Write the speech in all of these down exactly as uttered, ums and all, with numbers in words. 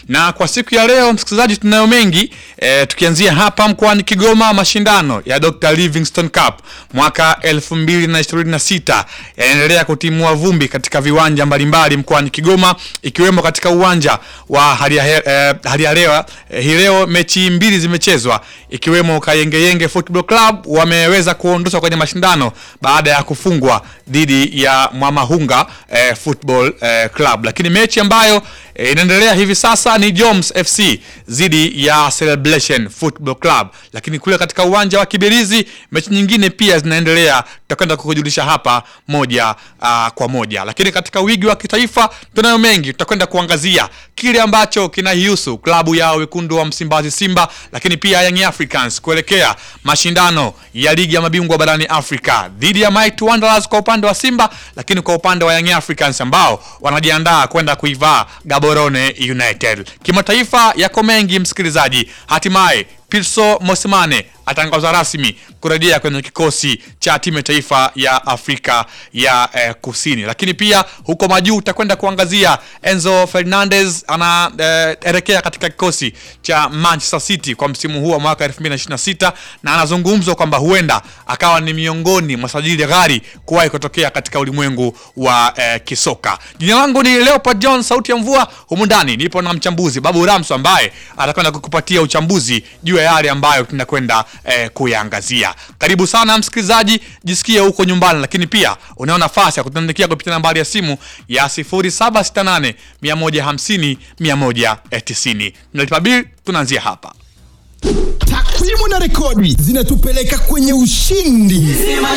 Na kwa siku ya leo msikilizaji, tunayo mengi e, tukianzia hapa mkoani Kigoma. Mashindano ya Doctor Livingstone Cup mwaka elfu mbili na ishirini na sita yanaendelea kutimua vumbi katika viwanja mbalimbali mkoani Kigoma, ikiwemo katika uwanja wa Halialewa. E, hii leo mechi mbili zimechezwa, ikiwemo Kayengeyenge Football Club wameweza kuondoshwa kwenye mashindano baada ya kufungwa dhidi ya Mwamahunga e, Football e, Club. Lakini mechi ambayo e, inaendelea hivi sasa ni Joms F C dhidi ya Celebration Football Club. Lakini kule katika uwanja wa Kibirizi mechi nyingine pia zinaendelea, tutakwenda kukujulisha hapa moja uh, kwa moja. Lakini katika wigi wa kitaifa tunayo mengi, tutakwenda kuangazia kile ambacho kinahusu klabu ya Wekundu wa Msimbazi Simba, lakini pia Young Africans kuelekea mashindano ya ligi ya mabingwa barani Afrika dhidi ya Mighty Wanderers kwa upande wa Simba, lakini kwa upande wa Young Africans ambao wanajiandaa kwenda kuivaa Gaborone United. Kimataifa yako mengi msikilizaji. Hatimaye Pitso Mosimane atangaza rasmi kurejea kwenye kikosi cha timu ya taifa ya Afrika ya eh, Kusini. Lakini pia huko majuu utakwenda kuangazia Enzo Fernandez anaelekea eh, katika kikosi cha Manchester City kwa msimu huu wa mwaka elfu mbili na ishirini na sita, na anazungumzwa kwamba huenda akawa ni miongoni mwa sajili gari kuwahi kutokea katika ulimwengu wa eh, kisoka. Jina langu ni Leopard John, sauti ya mvua. Humu ndani nipo na mchambuzi Babu Ramso ambaye atakwenda kukupatia uchambuzi juu ya yale ambayo tunakwenda eh, kuyaangazia. Karibu sana msikilizaji, jisikie huko nyumbani, lakini pia unao nafasi ya kutuandikia kupitia nambari ya simu ya sifuri saba sita nane mia moja hamsini mia moja tisini. Nalipa bill, tunaanzia hapa. Takwimu na rekodi zinatupeleka kwenye ushindi.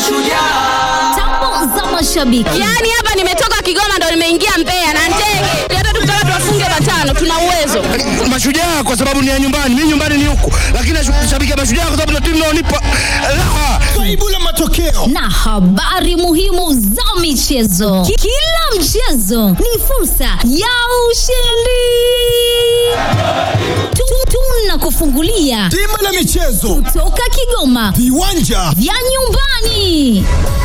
Tambo za mashabiki. Yaani hapa nimetoka Kigoma ndo nimeingia Mbeya na ndege. Hata tukitaka tuwafunge matano tuna uwezo. Mashujaa kwa sababu ni ya nyumbani, mimi nyumbani ni huko. Lakini nashabikia Mashujaa kwa sababu na timu inaonipa raha. Kaibu la matokeo na habari muhimu za michezo. Kila mchezo ni fursa ya ushindi. Tunakufungulia Dimba la michezo kutoka Kigoma, viwanja vya nyumbani.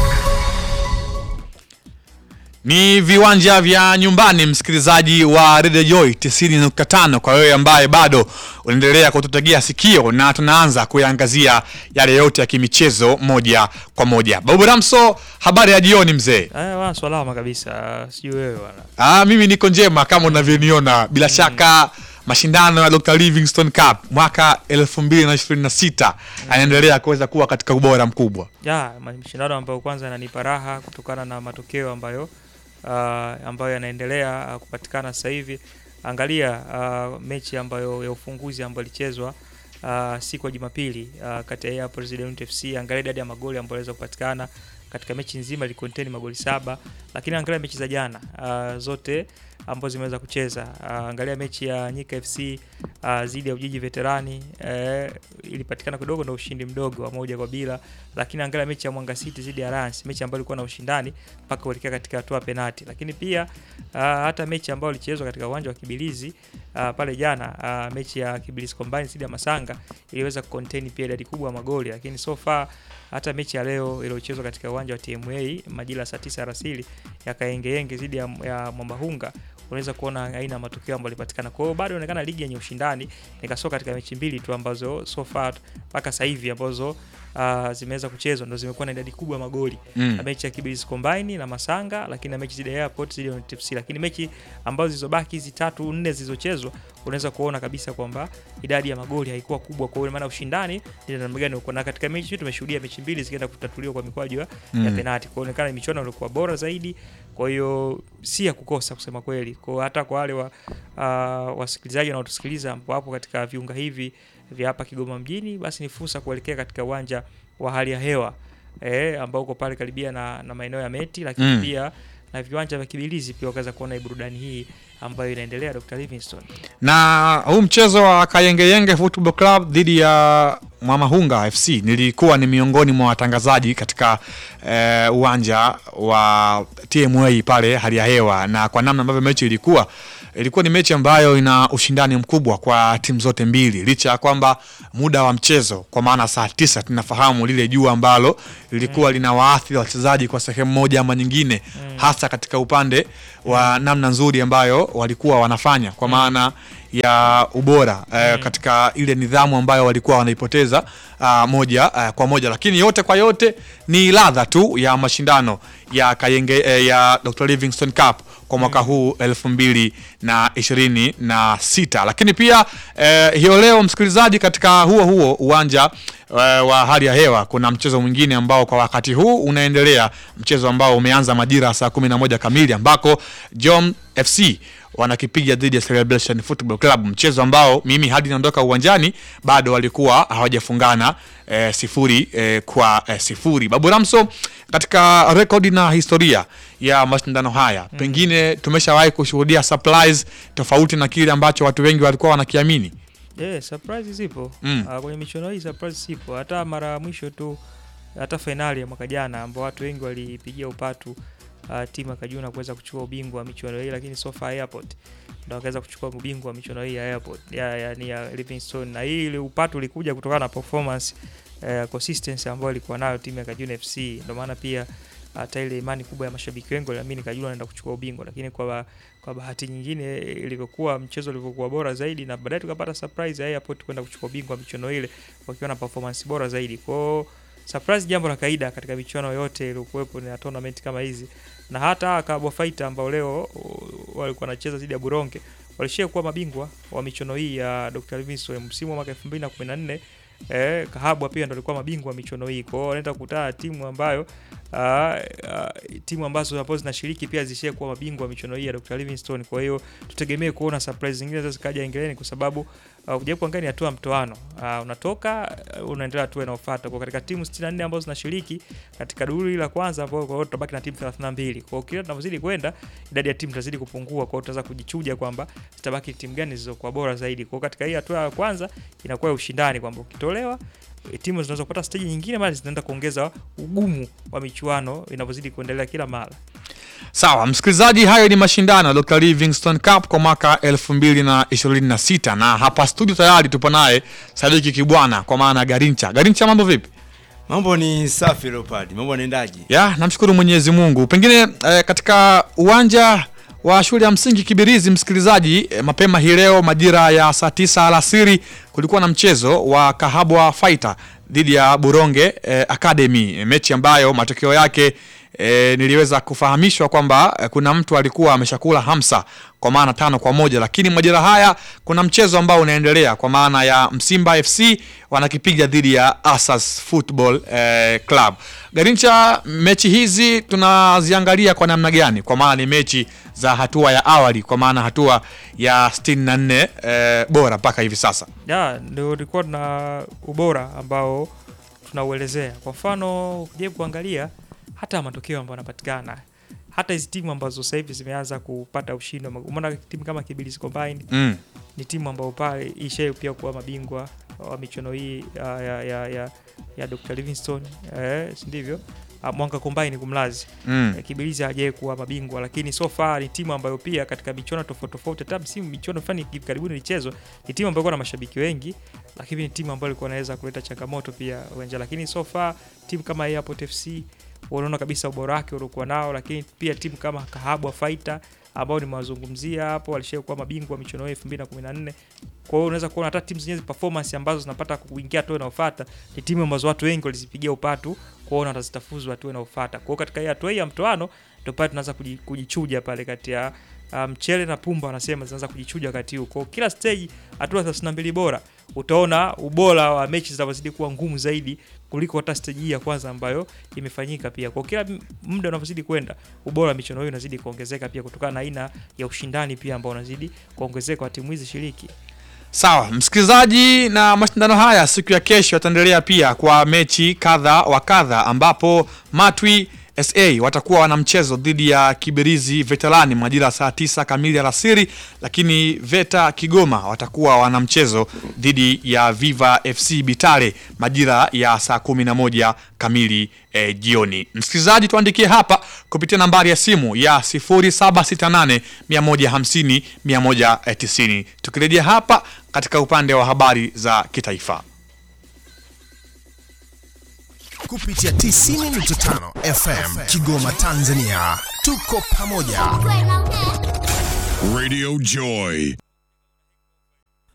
Ni viwanja vya nyumbani msikilizaji wa Radio Joy tisini nukta tano, kwa wewe ambaye bado unaendelea kututegea sikio, na tunaanza kuyaangazia yale yote ya kimichezo moja kwa moja. Babu Ramso, habari ya jioni mzee? Eh, wa salama kabisa. Sijui wewe bwana. Ah, mimi niko njema kama unavyoniona. Bila mm. shaka mashindano ya Doctor Livingstone Cup mwaka elfu mbili na ishirini na sita yanaendelea kuweza kuwa katika ubora mkubwa. Ya, mashindano ambayo kwanza yananipa raha kutokana na matokeo ambayo uh, ambayo yanaendelea uh, kupatikana sasa hivi. Angalia uh, mechi ambayo ya ufunguzi ambayo ilichezwa uh, siku ya Jumapili uh, kati ya President F C. Angalia idadi ya magoli ambayo yaliweza kupatikana katika mechi nzima, ili contain magoli saba. Lakini angalia mechi za jana uh, zote ambazo zimeweza kucheza. Uh, angalia mechi ya Nyika F C uh, zidi ya Ujiji Veterani, uh, ilipatikana kidogo na ushindi mdogo wa moja kwa bila. Lakini angalia mechi ya Mwanga City zidi ya Rans, mechi ambayo ilikuwa na ushindani mpaka kuelekea katika hatua penalti. Lakini pia uh, hata mechi ambayo ilichezwa katika uwanja wa Kibilizi uh, pale jana, uh, mechi ya Kibilizi Combine zidi ya Masanga iliweza kucontain pia idadi kubwa ya magoli. Lakini so far hata mechi ya leo iliyochezwa katika uwanja wa T M A majira saa tisa alasiri ya Kayengeyenge zidi ya, ya Mwambahunga, unaweza kuona aina matokeo ambayo yalipatikana. Kwa hiyo bado inaonekana ligi yenye ushindani, nikasoka katika mechi mbili tu ambazo so far mpaka sasa hivi ambazo uh, zimeweza kuchezwa ndio zimekuwa na idadi kubwa magoli. Mm. Na mechi ya Kibirizi Combine na Masanga, lakini na mechi zidi ya Airport zidi ya T F C. Lakini mechi ambazo zilizobaki hizi tatu nne zilizochezwa, unaweza kuona kabisa kwamba idadi ya magoli haikuwa kubwa. Kwa hiyo maana ushindani ni namna gani uko, na katika mechi tumeshuhudia mechi mbili zikienda kutatuliwa kwa mikwaju ya mm. penalti. Kwa hiyo inaonekana michuano ilikuwa bora zaidi. Kwa hiyo si ya kukosa kusema kweli. Kwa hata kwa wale wa uh, wasikilizaji wanaotusikiliza ambao hapo katika viunga hivi vya hapa Kigoma mjini, basi ni fursa kuelekea katika uwanja wa hali ya hewa eh, ambao uko pale karibia na, na maeneo ya Meti. Lakini mm. pia na viwanja vya Kibilizi pia wakaweza kuona burudani hii ambayo inaendelea Doctor Livingstone. Na huu mchezo wa Kayengeyenge Football Club dhidi ya Mwamahunga F C nilikuwa ni miongoni mwa watangazaji katika uh, uwanja wa T M A pale hali ya hewa, na kwa namna ambavyo mechi ilikuwa ilikuwa ni mechi ambayo ina ushindani mkubwa kwa timu zote mbili, licha ya kwamba muda wa mchezo kwa maana saa tisa tunafahamu lile jua ambalo lilikuwa mm. linawaathiri wachezaji kwa sehemu moja ama nyingine mm. hasa katika upande wa namna nzuri ambayo walikuwa wanafanya, kwa maana ya ubora uh, mm. katika ile nidhamu ambayo walikuwa wanaipoteza uh, moja uh, kwa moja, lakini yote kwa yote ni ladha tu ya mashindano ya Kayenge uh, ya Doctor Livingstone Cup kwa mwaka mm. huu elfu mbili na ishirini na sita. Lakini pia uh, hiyo leo msikilizaji, katika huo huo uwanja uh, wa hali ya hewa kuna mchezo mwingine ambao kwa wakati huu unaendelea, mchezo ambao umeanza majira saa kumi na moja kamili ambako Jom F C wanakipiga dhidi ya Celebration Football Club, mchezo ambao mimi hadi naondoka uwanjani bado walikuwa hawajafungana e, sifuri e, kwa e, sifuri. Babu Ramso, katika rekodi na historia ya mashindano haya mm. pengine tumeshawahi kushuhudia surprise tofauti na kile ambacho watu wengi walikuwa wanakiamini. Yeah, surprise zipo. Mm. Uh, kwenye michuano hii surprise zipo. Hata mara mwisho tu, hata finali ya mwaka jana ambao watu wengi walipigia upatu Uh, timu ya Kajuna kuweza kuchukua ubingwa wa michuano hii, lakini Sofa Airport ndio wakaweza kuchukua ubingwa wa michuano hii ya Airport ya yani ya Livingstone, na hii ile upatu ulikuja kutokana na performance uh, consistency ambayo ilikuwa nayo timu ya Kajuna F C. Ndio maana pia hata uh, ile imani kubwa ya mashabiki wengi waliamini Kajuna anaenda kuchukua ubingwa, lakini kwa kwa bahati nyingine ilivyokuwa mchezo ulivyokuwa bora zaidi, na baadaye tukapata surprise ya Airport kwenda kuchukua ubingwa wa michuano ile wakiwa na performance bora zaidi. Kwa surprise jambo la kaida katika michuano yote iliyokuwepo na tournament kama hizi, na hata Kabwa Fighter ambao leo walikuwa wanacheza dhidi ya Buronge walishia kuwa mabingwa wa michuano hii ya Doctor Livingstone msimu wa mwaka elfu mbili na kumi na nne. Eh, Kahabwa pia ndio alikuwa mabingwa wa michuano hii. Kwa hiyo wanaenda kukutana timu ambayo uh, uh, timu ambazo hapo zinashiriki pia zishie kuwa mabingwa wa michuano hii ya Doctor Livingstone. Kwa hiyo tutegemee kuona surprise zingine za zikaja England, kwa sababu uh, kuja kuangalia hatua mtoano uh, unatoka uh, unaendelea hatua inayofuata. Kwa katika timu sitini na nne ambazo zinashiriki katika duru la kwanza, kwa hiyo tutabaki na timu thelathini na mbili. Kwa hiyo kila tunazidi kwenda idadi ya timu itazidi kupungua, kwa hiyo tutaweza kujichuja kwamba zitabaki timu gani zilizokuwa bora zaidi. Kwa hiyo katika hii hatua ya kwanza inakuwa ushindani kwamba ukitolewa timu zinaweza kupata stage nyingine, bali zinaenda kuongeza ugumu wa michuano inavyozidi kuendelea kila mara. Sawa msikilizaji, hayo ni mashindano ya Doctor Livingstone Cup kwa mwaka elfu mbili na ishirini na sita, na hapa studio tayari tupo naye Sadiki Kibwana kwa maana Garincha. Garincha, mambo vipi? Mambo ni safi Leopard. Mambo yanaendaje? Ya, namshukuru Mwenyezi Mungu. Pengine eh, katika uwanja wa shule ya msingi Kibirizi msikilizaji, eh, mapema hii leo majira ya saa tisa alasiri kulikuwa na mchezo wa Kahabwa Fighter dhidi ya Buronge eh, Academy, eh, mechi ambayo matokeo yake E, niliweza kufahamishwa kwamba e, kuna mtu alikuwa ameshakula hamsa kwa maana tano kwa moja, lakini majira haya kuna mchezo ambao unaendelea kwa maana ya Msimba F C wanakipiga dhidi ya Asas Football e, Club. Garincha, mechi hizi tunaziangalia kwa namna gani? Kwa maana ni mechi za hatua ya awali, kwa maana hatua ya sitini na nne e, bora mpaka hivi sasa. Ya, ndio record na ubora ambao tunauelezea. Kwa mfano ukija kuangalia hata matokeo ambayo yanapatikana, hata hizi timu ambazo sasa hivi zimeanza kupata ushindi, umeona timu kama Kibirizi Combined mm. ni timu ambayo pale ishe pia kuwa mabingwa wa michuano hii ya ya ya, ya, ya Doctor Livingstone, eh ndivyo Mwanga Combined kumlazi mm. eh, Kibirizi hajaye kuwa mabingwa, lakini so far ni timu ambayo pia katika michuano tofauti tofauti, hata msimu michuano fani karibuni ilichezwa, ni timu ambayo ina mashabiki wengi, lakini ni timu ambayo ilikuwa inaweza kuleta changamoto pia uwanja. Lakini so far timu kama Airport F C unaona kabisa ubora wake uliokuwa nao, lakini pia timu kama Kahabwa Fighter ambao ni mazungumzia hapo walishakuwa mabingwa michuano elfu mbili na kumi na nne. Kwa hiyo unaweza kuona hata timu zenyewe performance ambazo zinapata kuingia tu inayofuata ni timu ambazo watu wengi walizipigia upatu kuona watazitafuzu watu inayofuata. Kwa hiyo katika hii hatua ya mtoano ndio pale tunaanza kujichuja pale kati ya mchele um, na pumba wanasema zinaanza kujichuja kati huko. Kwa kila stage hatua thelathini na mbili bora utaona ubora wa mechi zinazozidi kuwa ngumu zaidi kuliko hata stage ya kwanza ambayo imefanyika pia. Kwa kila muda unapozidi kwenda ubora wa michuano hiyo unazidi kuongezeka pia kutokana na aina ya ushindani pia ambao unazidi kuongezeka kwa timu hizi shiriki. Sawa msikilizaji, na mashindano haya siku ya kesho yataendelea pia kwa mechi kadha wa kadha, ambapo Matwi S A watakuwa wana mchezo dhidi ya Kibirizi Veterani majira saa tisa kamili alasiri, lakini Veta Kigoma watakuwa wana mchezo dhidi ya Viva F C Bitare majira ya saa kumi na moja kamili e, jioni. Msikilizaji, tuandikie hapa kupitia nambari ya simu ya sifuri saba sita nane mia moja hamsini mia moja tisini. Tukirejea hapa katika upande wa habari za kitaifa kupitia tisini nukta tano F M Kigoma Tanzania, tuko pamoja. Radio Joy.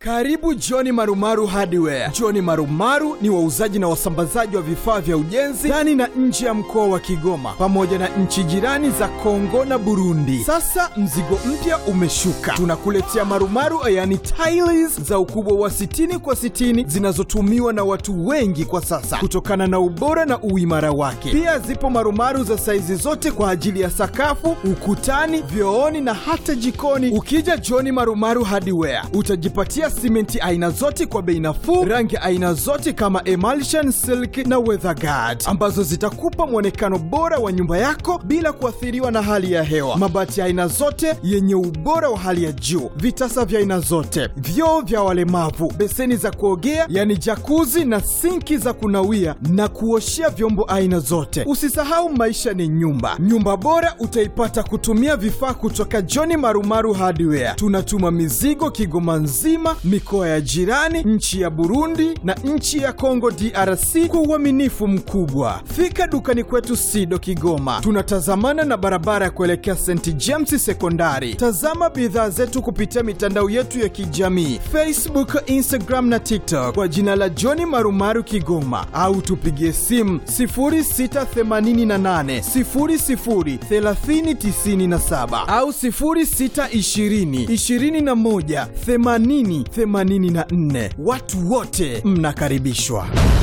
Karibu John Marumaru Hardware. John Marumaru ni wauzaji na wasambazaji wa vifaa vya ujenzi ndani na nje ya mkoa wa Kigoma pamoja na nchi jirani za Kongo na Burundi. Sasa mzigo mpya umeshuka. Tunakuletea marumaru yani tiles za ukubwa wa sitini kwa sitini zinazotumiwa na watu wengi kwa sasa kutokana na ubora na uimara wake. Pia zipo marumaru za saizi zote kwa ajili ya sakafu, ukutani, vyooni na hata jikoni. Ukija John Marumaru Hardware utajipatia simenti aina zote kwa bei nafuu, rangi aina zote kama emulsion, silk na weatherguard ambazo zitakupa muonekano bora wa nyumba yako bila kuathiriwa na hali ya hewa. Mabati aina zote yenye ubora wa hali ya juu, vitasa vya aina zote, vyoo vya walemavu, beseni za kuogea yani jacuzzi na sinki za kunawia na kuoshea vyombo aina zote. Usisahau maisha ni nyumba. Nyumba bora utaipata kutumia vifaa kutoka John Marumaru Hardware. Tunatuma mizigo Kigoma nzima, mikoa ya jirani, nchi ya Burundi na nchi ya Kongo D R C kwa uaminifu mkubwa. Fika dukani kwetu Sido Kigoma. Tunatazamana na barabara ya kuelekea Saint James Sekondari. Tazama bidhaa zetu kupitia mitandao yetu ya kijamii, Facebook, Instagram na TikTok kwa jina la John Marumaru Kigoma, au tupigie simu sifuri sita themanini na nane sifuri sifuri thelathini tisini na saba au sifuri sita ishirini ishirini na moja themanini themanini na nne. Watu wote mnakaribishwa.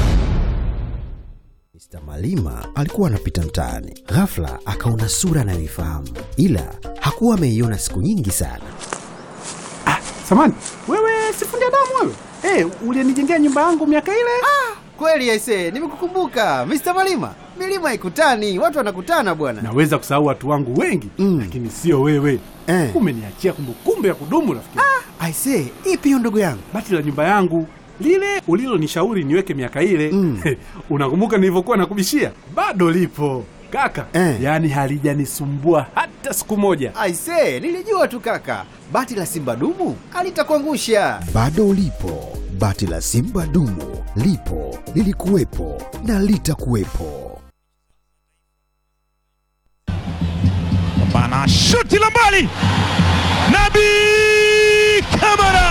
Mister Malima alikuwa anapita mtaani. Ghafla akaona sura anayoifahamu, ila hakuwa ameiona siku nyingi sana. Ah, samani, wewe sifundi damu wewe? Eh, hey, ulinijengea nyumba yangu miaka ile? Ah, kweli aisee, nimekukumbuka Mister Malima. Milima ikutani, watu wanakutana bwana. Naweza kusahau watu wangu wengi, mm. lakini sio wewe. Eh. Umeniachia kumbukumbu ya kudumu rafiki. Ah, aisee, ipi hiyo ndugu yangu? Bati la nyumba yangu, lile ulilonishauri niweke miaka ile. Mm. Unakumbuka nilivyokuwa nakubishia? Bado lipo kaka. Eh. Yaani halijanisumbua hata siku moja. Aisee, nilijua tu kaka. Bati la Simba dumu alitakuangusha. Bado lipo. Bati la Simba dumu lipo, lilikuwepo na litakuwepo. Bana shuti la mbali. Nabi Kamara.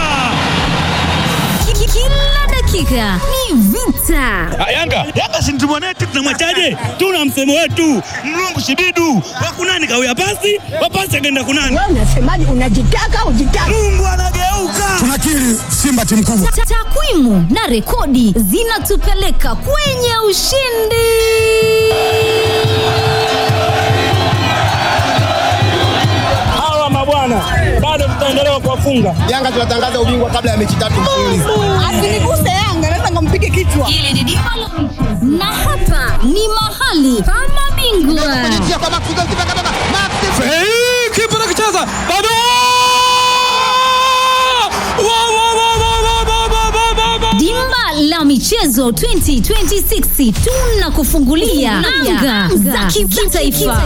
Kila dakika ni vita. Yanga, Yanga si mtu mwanetu tunamwachaje? Tuna msemo wetu, mlungu shibidu. Wakunani kawia pasi, wapasi akaenda kunani. Wewe unasemaje? Unajitaka ujitaka. Mungu anageuka. Tunakiri Simba timu kubwa. Takwimu na rekodi zinatupeleka kwenye ushindi. Hawa mabwana bado tutaendelea kuwafunga. Yanga tunatangaza ubingwa kabla ya mechi tatu mfululizo. Asiniguse Yanga, naweza ngampige kichwa. Ile ni dimalo. Na hapa ni mahali pa mabingwa. Kwa Maxi Goalkeeper kama Maxi. Hey, kipa anakicheza. Bado! Wa wa wa wa wa. Dimba la michezo twenty twenty-six tunakufungulia anga za kitaifa.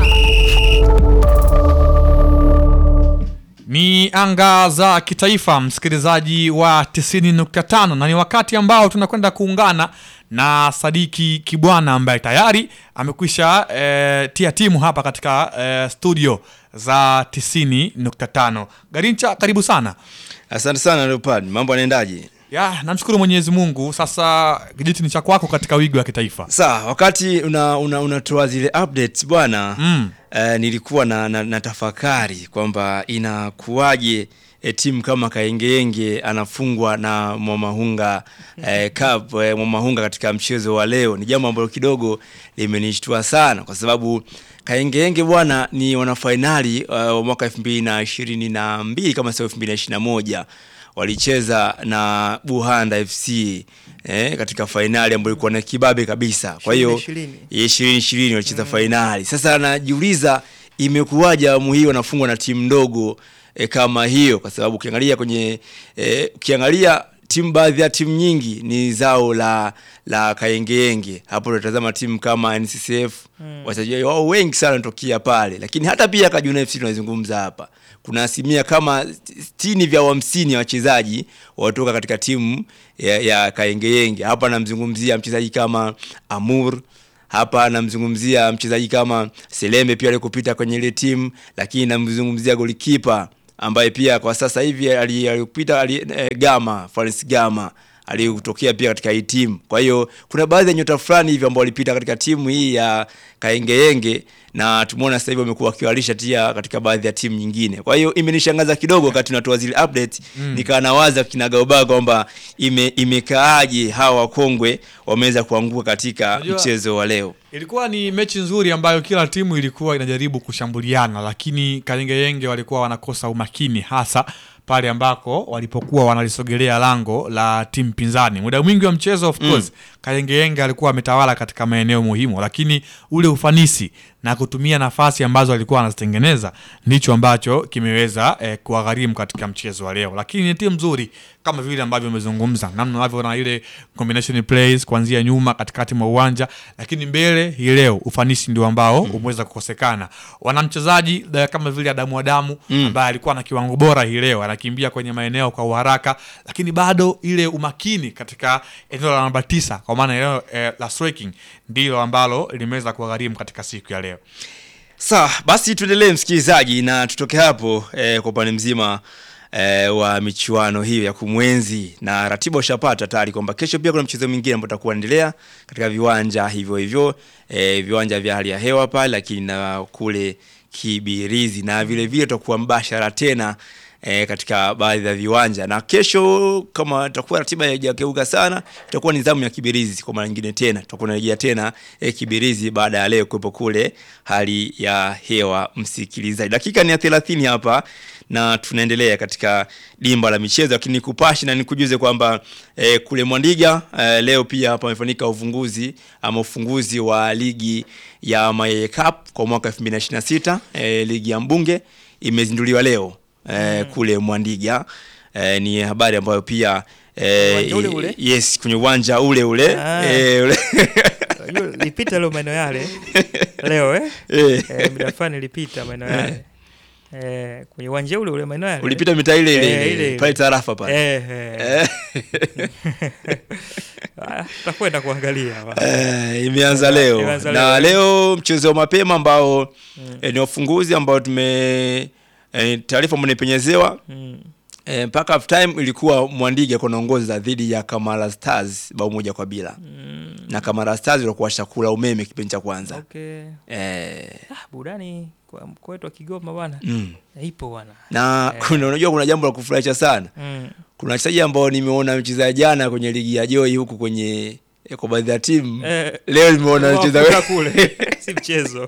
Ni anga za kitaifa, msikilizaji wa tisini nukta tano, na ni wakati ambao tunakwenda kuungana na Sadiki Kibwana ambaye tayari amekwisha e, tia timu hapa katika e, studio za tisini nukta tano. Garincha, karibu sana. Asante sana Leopard, mambo yanaendaje? Ya, namshukuru Mwenyezi Mungu. Sasa kijiti ni cha kwako katika wigi wa kitaifa. Sawa, wakati una una unatoa zile updates bwana, mm. uh, nilikuwa na, na, na tafakari kwamba inakuaje e, timu kama Kaengeyenge anafungwa na Mwamahunga e, Cup e, Mwamahunga katika mchezo wa leo. Ni jambo ambalo kidogo limenishtua sana kwa sababu Kaengeyenge bwana ni wana finali wa uh, mwaka elfu mbili na ishirini na mbili kama sio elfu mbili na ishirini na moja. Walicheza na Buhanda F C eh, katika finali ambayo ilikuwa na kibabe kabisa. Kwa hiyo ishirini ishirini walicheza mm. finali. Sasa najiuliza imekuwaje awamu hii wanafungwa na timu ndogo eh, kama hiyo, kwa sababu ukiangalia kwenye eh, ukiangalia timu baadhi ya timu nyingi ni zao la la Kaengeyenge. Hapo tunatazama timu kama N C C F, mm. wachezaji wao wengi sana wanatokea pale. Lakini hata pia Kajuna F C tunazungumza hapa, kuna asilimia kama sitini vya hamsini ya wachezaji watoka katika timu ya, ya Kaengeyenge. Hapa namzungumzia mchezaji kama Amur, hapa namzungumzia mchezaji kama Selembe pia alikopita kwenye ile timu, lakini namzungumzia golikipa ambaye pia kwa sasa hivi aliyopita ali, eh, Gama, Faris Gama aliyotokea pia katika hii timu. Kwa hiyo kuna baadhi ya nyota fulani hivi ambao walipita katika timu hii ya Kaengeyenge na tumeona sasa hivi wamekuwa wakiwalisha tia katika baadhi ya timu nyingine. Kwa hiyo imenishangaza kidogo wakati tunatoa zile update mm. nikanawaza kinagaubaga kwamba ime imekaaje hawa wakongwe wameweza kuanguka katika Najua, mchezo wa leo. Ilikuwa ni mechi nzuri ambayo kila timu ilikuwa inajaribu kushambuliana, lakini Kaengeyenge walikuwa wanakosa umakini hasa pale ambako walipokuwa wanalisogelea lango la timu pinzani. Muda mwingi wa mchezo of course mm. Kaengeyenge alikuwa ametawala katika maeneo muhimu, lakini ule ufanisi na kutumia nafasi ambazo alikuwa anazitengeneza ndicho ambacho kimeweza eh, kuwagharimu katika mchezo wa leo. Lakini ni timu nzuri kama vile ambavyo umezungumza, namna ambavyo na ile combination plays kuanzia nyuma katikati mwa uwanja, lakini mbele hii leo ufanisi ndio ambao mm. umeweza kukosekana. Wana mchezaji kama vile Adamu Adamu mm. ambaye alikuwa na kiwango bora hii leo, anakimbia kwenye maeneo kwa haraka, lakini bado ile umakini katika eneo la namba tisa kwa maana eneo eh, la striking ndilo ambalo limeweza kuwagharimu katika siku ya leo. Sawa, basi tuendelee msikilizaji na tutoke hapo eh, kwa upande mzima eh, wa michuano hiyo ya kumwenzi, na ratiba ushapata tayari kwamba kesho pia kuna mchezo mwingine ambao utakuwa endelea katika viwanja hivyo hivyo eh, viwanja vya hali ya hewa pale, lakini na kule Kibirizi, na vile vile tutakuwa mbashara tena E, katika baadhi ya viwanja. Na kesho kama tutakuwa ratiba haijageuka sana, itakuwa nidhamu ya Kibirizi kwa mara nyingine tena. Tutakuwa tunarejea tena e, Kibirizi baada ya leo kuwepo kule hali ya hewa msikilizaji. Dakika ni ya thelathini hapa na tunaendelea katika dimba la michezo, lakini nikupashi na nikujuze kwamba e, kule Mwandiga e, leo pia hapa umefanyika ufunguzi ama ufunguzi wa ligi ya Mayeye Cup kwa mwaka elfu mbili na ishirini na sita. E, ligi ya mbunge imezinduliwa leo Eh, kule Mwandiga. Eh, ni habari ambayo pia eh, ule ule? yes kwenye uwanja ule ule eh, ule lipita leo maeneo yale leo eh eh, eh midafani lipita maeneo yale eh kwenye uwanja ule ule maeneo yale ulipita mita ile ile pale tarafa pale eh eh tutakwenda kuangalia eh imeanza leo Imeanza na leo, leo mchezo wa mapema ambao mm. eh, ni ufunguzi ambao tume E, taarifa mnipenyezewa mm. e, mpaka half time ilikuwa Mwandiga kunaongoza dhidi ya Kamara Stars bao moja kwa bila mm. na Kamara Stars walikuwa shakula umeme kipindi cha kwanza. Okay. Eh ah burudani kwa mkoa wetu wa Kigoma bwana. Mm. Ipo bwana. Na eh. kuna unajua kuna jambo la kufurahisha sana. Mm. Kuna wachezaji ambao nimeona mchezaji jana kwenye ligi ya Joy huku kwenye e, kwa baadhi ya timu eh, leo nimeona mchezaji kule si mchezo.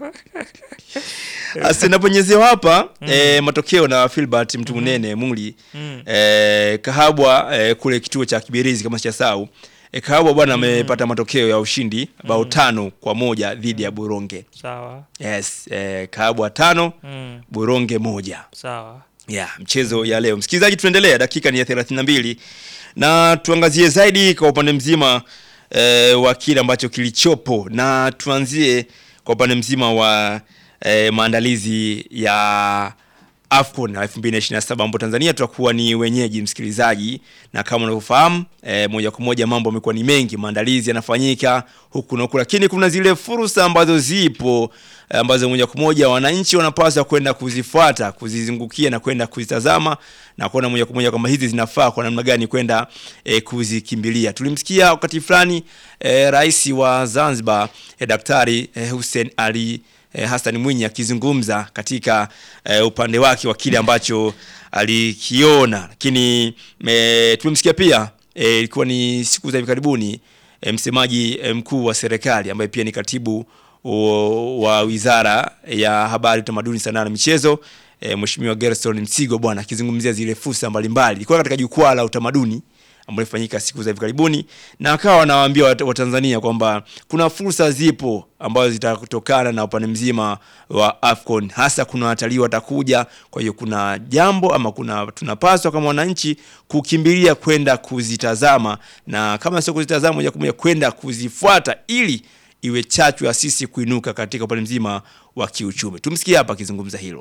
Asinaponyezea hapa mm. eh, matokeo na Philbert mtu munene mm. Muli mm. eh, Kahabwa eh, kule kituo cha Kibirizi kama sijasahau eh, Kahabwa bwana amepata mm. matokeo ya ushindi bao mm. tano kwa moja dhidi ya Buronge. Sawa. Yes, eh, Kahabwa tano mm. Buronge moja. Sawa. Yeah, mchezo ya leo. Msikilizaji, tuendelea, dakika ni ya thelathini na mbili na tuangazie zaidi kwa upande mzima eh, wa kile ambacho kilichopo, na tuanzie kwa upande mzima wa E, maandalizi ya AFCON elfu mbili na ishirini na saba ambapo Tanzania tutakuwa ni wenyeji msikilizaji, na kama unavyofahamu e, moja kwa moja mambo yamekuwa ni mengi, maandalizi yanafanyika huku na huku, lakini kuna zile fursa ambazo zipo e, ambazo moja kwa moja wananchi wanapaswa kwenda kuzifuata, kuzizungukia na kwenda kuzitazama na kuona moja kwa moja kama hizi zinafaa kwa namna gani kwenda e, kuzikimbilia. Tulimsikia wakati fulani e, rais wa Zanzibar e, Daktari e, Hussein Ali Eh, Hassan Mwinyi akizungumza katika eh, upande wake wa kile ambacho alikiona, lakini eh, tumemsikia pia ilikuwa eh, ni siku za hivi karibuni eh, msemaji eh, mkuu wa serikali ambaye pia ni katibu o, wa Wizara ya Habari, Utamaduni, Sanaa na Michezo eh, Mheshimiwa Gerson Msigo bwana akizungumzia zile fursa mbalimbali. Ilikuwa katika jukwaa la utamaduni ambalo lifanyika siku za hivi karibuni, na akawa anawaambia Watanzania kwamba kuna fursa zipo ambazo zitakutokana na upande mzima wa AFCON, hasa kuna watalii watakuja. Kwa hiyo kuna jambo ama kuna tunapaswa kama wananchi kukimbilia kwenda kuzitazama, na kama sio kuzitazama moja kwa moja kwenda kuzifuata ili iwe chachu ya sisi kuinuka katika upande mzima wa kiuchumi. Tumsikie hapa akizungumza hilo.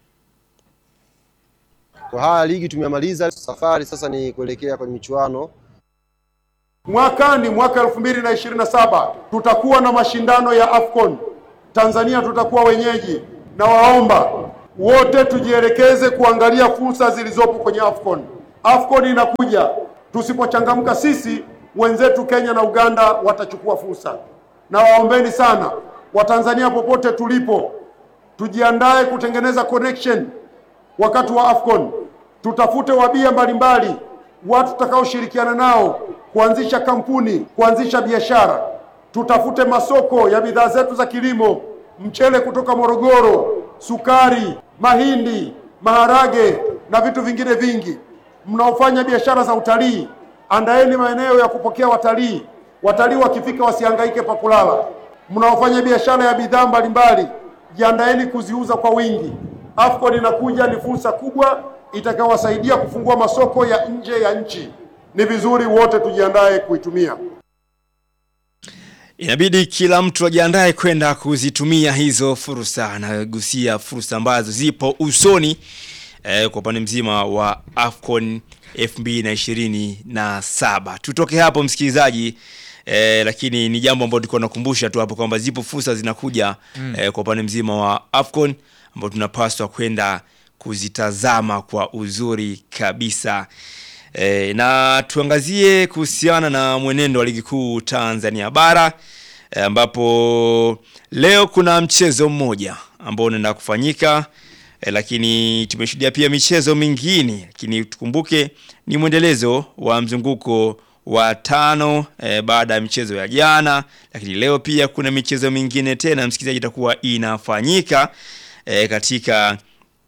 Kwa haya ligi tumemaliza, safari sasa ni kuelekea kwenye michuano. Mwakani mwaka elfu mbili na ishirini na saba tutakuwa na mashindano ya AFCON. Tanzania tutakuwa wenyeji, na waomba wote tujielekeze kuangalia fursa zilizopo kwenye AFCON. AFCON inakuja, tusipochangamka sisi, wenzetu Kenya na Uganda watachukua fursa. Na waombeni sana Watanzania popote tulipo, tujiandae kutengeneza connection wakati wa AFCON. Tutafute wabia mbalimbali, watu tutakaoshirikiana nao kuanzisha kampuni, kuanzisha biashara. Tutafute masoko ya bidhaa zetu za kilimo, mchele kutoka Morogoro, sukari, mahindi, maharage na vitu vingine vingi. Mnaofanya biashara za utalii, andaeni maeneo ya kupokea watalii. Watalii wakifika wasihangaike pa kulala. Mnaofanya biashara ya bidhaa mbalimbali, jiandaeni kuziuza kwa wingi. AFCON inakuja, ni fursa kubwa itakayowasaidia kufungua masoko ya nje ya nchi. Ni vizuri wote tujiandae kuitumia. Inabidi kila mtu ajiandae kwenda kuzitumia hizo fursa. Anagusia fursa ambazo zipo usoni eh, kwa upande mzima wa AFCON elfu mbili ishirini na saba. Tutoke hapo msikilizaji, eh, lakini ni jambo ambalo tulikuwa tunakumbusha tu hapo kwamba zipo fursa zinakuja mm. eh, kwa upande mzima wa AFCON ambao tunapaswa kwenda kuzitazama kwa uzuri kabisa. E, na tuangazie kuhusiana na mwenendo wa ligi kuu Tanzania bara e, ambapo leo kuna mchezo mmoja ambao unaenda kufanyika e, lakini tumeshuhudia pia michezo mingine, lakini tukumbuke ni mwendelezo wa mzunguko wa tano e, baada ya michezo ya jana, lakini leo pia kuna michezo mingine tena msikilizaji itakuwa inafanyika e, katika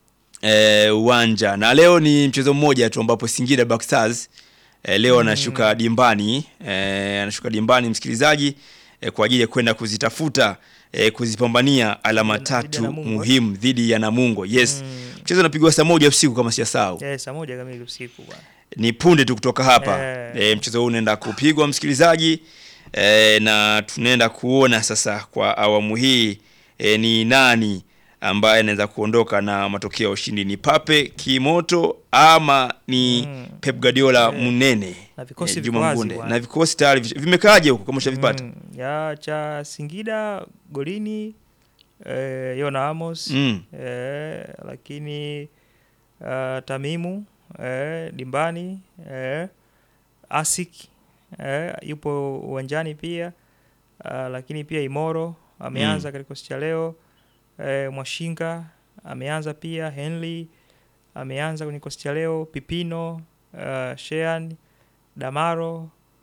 Eh, uwanja. Na leo ni mchezo mmoja tu ambapo Singida Black Stars eh, leo anashuka mm. dimbani eh, anashuka dimbani msikilizaji eh, kwa ajili ya kwenda kuzitafuta eh, kuzipambania alama tatu muhimu dhidi ya Namungo. Yes. Mm. Mchezo unapigwa saa moja usiku kama sijasahau. Eh, saa moja kamili usiku bwana. Ni punde tu kutoka hapa. Eh, eh mchezo huu unaenda kupigwa msikilizaji eh, na tunaenda kuona sasa kwa awamu hii eh, ni nani ambaye anaweza kuondoka na matokeo ya ushindi, ni Pape Kimoto ama ni mm. Pep Guardiola yeah. Munene na vikosi eh, Juma Mbunde na vikosi tayari vimekaaje huko kama ushavipata? Mm. Ya cha Singida golini eh, Yona Amos mm. eh, lakini uh, Tamimu eh, dimbani eh, Asik eh, yupo uwanjani pia uh, lakini pia Imoro ameanza mm. katika kikosi cha leo. E, Mwashinga ameanza pia, Henley ameanza kwenye kikosi cha leo, Pipino, uh, Shean, Damaro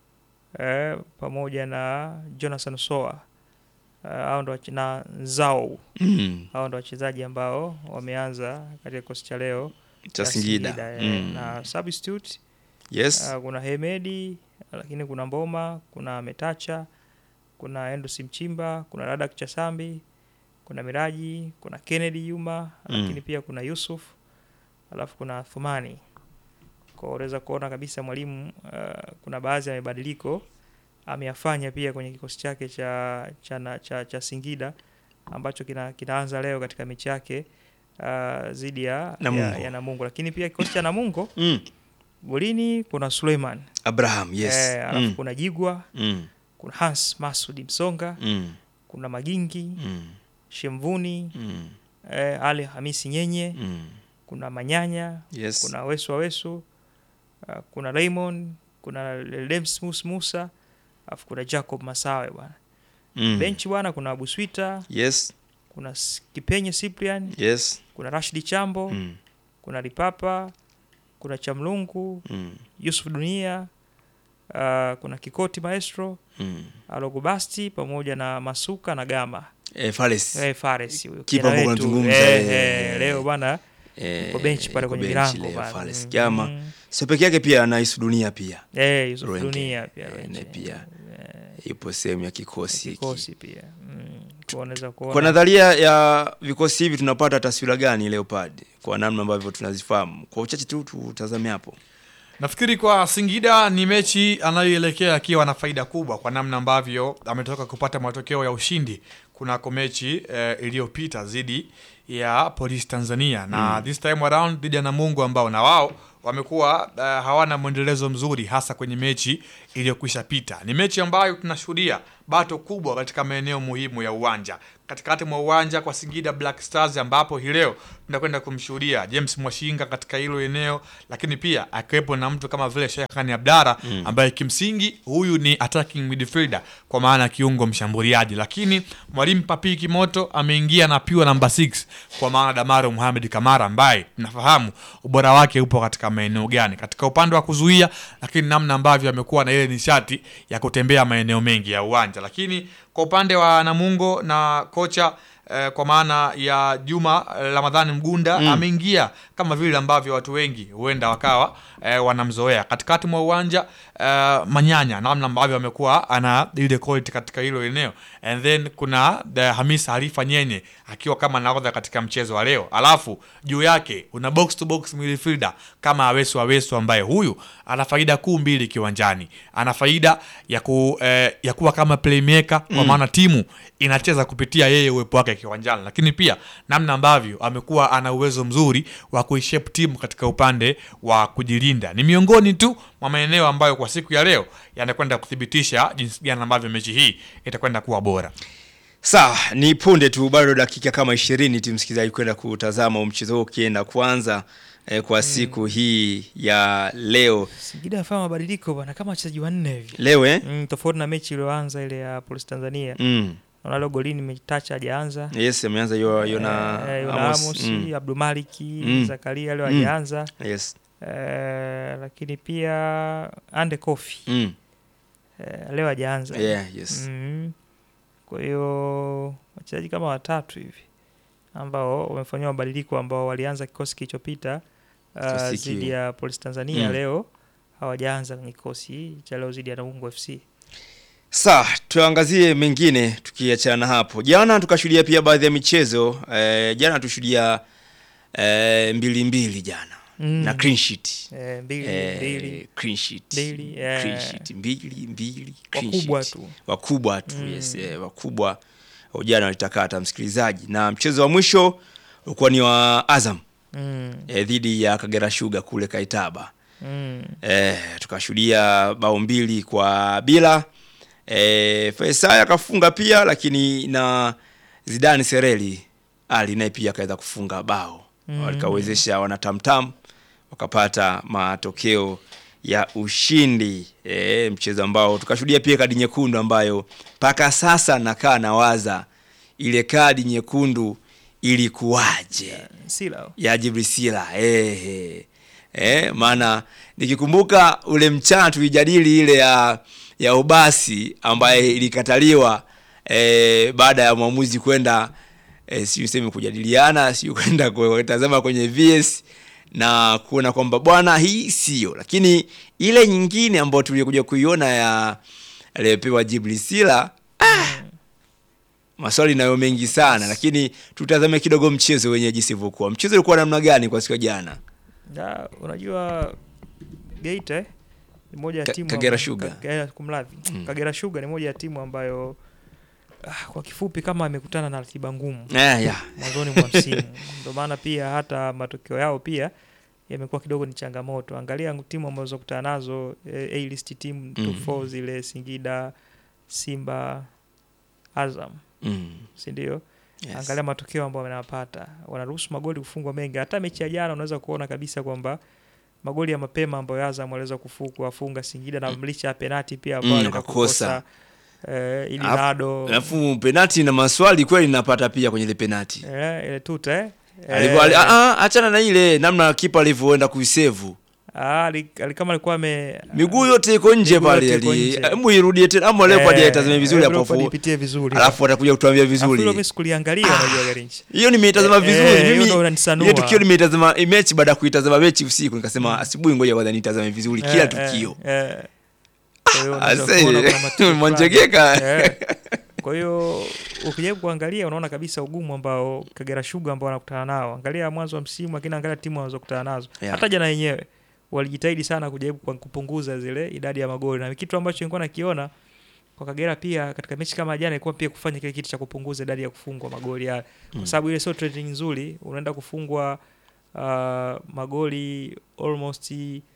uh, pamoja na Jonathan Soa uh, hao ndo na Zao mm. hao ndo wachezaji ambao wameanza katika kikosi cha leo cha Singida mm. na substitute yes. uh, kuna Hemedi, lakini kuna Mboma, kuna Metacha, kuna Endusi Mchimba, kuna Radak Chasambi, kuna Miraji, kuna Kennedy Yuma, mm. lakini pia kuna Yusuf, alafu kuna Thumani. Kwa unaweza kuona kabisa mwalimu uh, kuna baadhi ya mabadiliko ameyafanya pia kwenye kikosi chake cha cha, cha cha Singida ambacho kina kinaanza leo katika mechi yake uh, zidi ya Namungo. ya, ya Namungo. Lakini pia kikosi cha Namungo mm. golini kuna Suleiman Abraham, yes. Eh, alafu mm. kuna Jigwa, mm. kuna Hans Masudi Msonga, mm. kuna Magingi, mm. Shemvuni, mm. eh, Ali Hamisi Nyenye, mm. kuna Manyanya, yes. kuna Wesu wa Wesu, uh, kuna Raymond, kuna Lemsmus Musa, afu kuna Jacob Masawe bwana. Mm. Bench bwana kuna Buswita, yes. kuna Kipenye Cyprian, yes. kuna Rashidi Chambo, mm. kuna Lipapa, kuna Chamlungu, mm. Yusuf Dunia, uh, kuna Kikoti Maestro, mm. Alogubasti pamoja na Masuka na Gama. Eh, Fares. Eh, Fares huyo. Kipa mbona tunazungumza eh, eh, leo bwana eh, kwa bench pale kwenye milango bwana. Fares Gama. Mm. So peke yake pia na Yusuf Dunia pia. Eh, Yusuf Dunia pia. Eh, ne pia. Eh, yupo sehemu ya kikosi hiki. Kikosi pia. Mm. Kuoneza kuona. Kwa nadharia ya vikosi hivi tunapata taswira gani Leopard kwa namna ambavyo tunazifahamu? Kwa uchache tu tutazame hapo. Nafikiri kwa Singida ni mechi anayoelekea akiwa na faida kubwa kwa namna ambavyo ametoka kupata matokeo ya ushindi kunako mechi eh, iliyopita dhidi ya Police Tanzania na mm. this time around dhidi ya Namungo ambao na wao wamekuwa uh, hawana mwendelezo mzuri hasa kwenye mechi iliyokwisha pita. Ni mechi ambayo tunashuhudia bato kubwa katika maeneo muhimu ya uwanja. Katikati mwa uwanja kwa Singida Black Stars, ambapo hii leo tunakwenda kumshuhudia James Mwashinga katika hilo eneo, lakini pia akiwepo na mtu kama vile Sheikhan Abdara mm. ambaye kimsingi huyu ni attacking midfielder kwa maana kiungo mshambuliaji, lakini mwalimu Papi Kimoto ameingia na pure number six kwa maana Damaro Mohamed Kamara, ambaye tunafahamu ubora wake upo katika maeneo gani katika upande wa kuzuia, lakini namna ambavyo amekuwa na ile nishati ya kutembea maeneo mengi ya uwanja. Lakini kwa upande wa Namungo na kocha eh, kwa maana ya Juma eh, Ramadhani Mgunda mm. ameingia kama vile ambavyo watu wengi huenda wakawa eh, wanamzoea katikati mwa uwanja eh, Manyanya, namna ambavyo amekuwa ana ile quality katika hilo eneo. And then kuna the Hamisa Halifa Nyenye akiwa kama nahodha katika mchezo wa leo. Alafu juu yake una box to box midfielder kama Awesu Awesu, ambaye huyu ana faida kuu mbili kiwanjani. Ana faida ya ku eh, ya kuwa kama playmaker kwa maana mm. timu inacheza kupitia yeye uwepo wake kiwanjani, lakini pia namna ambavyo amekuwa ana uwezo mzuri wa kuishape timu katika upande wa kujilinda. Ni miongoni tu mwa maeneo ambayo kwa siku ya leo yanakwenda kuthibitisha jinsi gani ambavyo mechi hii itakwenda kuwa bora. Sawa, ni punde tu, bado dakika kama ishirini tumsikizaji kwenda kutazama mchezo huu ukienda kuanza eh, kwa siku mm. hii ya leo. Singida afanya mabadiliko bwana kama wachezaji wanne hivi. Leo eh? Mm, tofauti na mechi iliyoanza ile ya Police Tanzania. Mm. Naona leo golini Metacha hajaanza. Yes, ameanza yo Yona eh, Yona Amos, Amos mm. Abdul Maliki, mm. Zakaria leo hajaanza. Mm. Yes. Eh, lakini pia Ande Kofi. Mm. Eh, leo hajaanza. Yeah, yes. Mm. Kwa hiyo wachezaji kama watatu hivi ambao wamefanywa mabadiliko ambao walianza kikosi kilichopita uh, zidi ya Police Tanzania mm. leo hawajaanza kwenye kikosi cha leo zidi ya Namungo F C. Sawa, tuangazie mengine tukiachana hapo. Jana tukashuhudia pia baadhi ya michezo. Eh, jana tushuhudia eh, mbili mbili jana. Mm. Na clean sheet. Eh, mbili eh, mbili clean sheet. Mbili, eh. Clean sheet mbili mbili clean wakubwa sheet. tu. Wakubwa tu, mm. yes, eh, wakubwa. Jana walitakata msikilizaji. Na mchezo wa mwisho ulikuwa ni wa Azam. Mm. Eh, dhidi ya Kagera Sugar kule Kaitaba. Mm. Eh, tukashuhudia bao mbili kwa bila. Eh, Faisal akafunga pia, lakini na Zidane Sereli ali naye pia akaweza kufunga bao. Mm. Walikawezesha wanatamtam wakapata matokeo ya ushindi. E, mchezo ambao tukashuhudia pia kadi nyekundu ambayo paka sasa nakaa nawaza ile kadi nyekundu ilikuwaje ya Sila ya Jibril Sila. Eh eh maana nikikumbuka ule mchana tulijadili ile ya ya Ubasi ambaye ilikataliwa eh baada ya mwamuzi kwenda eh, si useme kujadiliana, si kwenda kutazama kwenye V S na kuona kwamba bwana hii sio, lakini ile nyingine ambayo tulikuja kuiona ya aliyepewa Jibril Sila ah, maswali nayo mengi sana, lakini tutazame kidogo mchezo wenyewe jinsi ulivyokuwa. Mchezo ulikuwa namna gani kwa siku ya jana? Da, unajua Geita ni moja ya timu Kagera Sugar. Kagera kumlavi. Mm. Kagera Sugar ni moja ya timu ambayo ah, kwa kifupi kama amekutana na ratiba ngumu. Eh, yeah. Mwanzoni mwa msimu. Ndio maana pia hata matokeo yao pia yamekuwa kidogo ni changamoto. Angalia timu ambazo kutana nazo eh, A-list team mm. top nne zile Singida, Simba, Azam. Mm. Si ndio? Yes. Angalia matokeo ambayo wanapata. Wanaruhusu magoli kufungwa mengi. Hata mechi ya jana unaweza kuona kabisa kwamba magoli ya mapema ambayo Azam waliweza kufunga afunga Singida na mlicha penalti pia ambayo mm, akakosa eh ili nado. Alafu penalti na maswali kweli napata pia kwenye ile penalti. Eh ile tuta eh. Alikuwa a a achana na ile namna kipa alivyoenda kuisave. Ah kama alikuwa ame miguu yote iko nje pale. Hebu irudie tena ama leo kwa dia tazame vizuri hapo hapo. Nipitie vizuri. Alafu atakuja kutuambia vizuri. Hapo mimi sikuliangalia unajua Garinchi. Hiyo nimeitazama vizuri mimi. Hiyo tukio nimeitazama mechi baada ya kuitazama mechi usiku nikasema asubuhi ngoja kwanza nitazame vizuri kila tukio. Eh. Kwa hiyo unaweza mwanjegeka. Kwa hiyo ukijaribu kuangalia unaona kabisa ugumu ambao Kagera Sugar ambao wanakutana nao. Angalia mwanzo wa msimu lakini angalia timu wanazokutana nazo. Yeah. Hata jana yenyewe walijitahidi sana kujaribu kupunguza zile idadi ya magoli, na kitu ambacho nilikuwa nakiona kwa Kagera pia katika mechi kama jana ilikuwa pia kufanya kile kitu cha kupunguza idadi ya kufungwa magoli ya mm. kwa sababu ile sio trending nzuri, unaenda kufungwa uh, magoli almost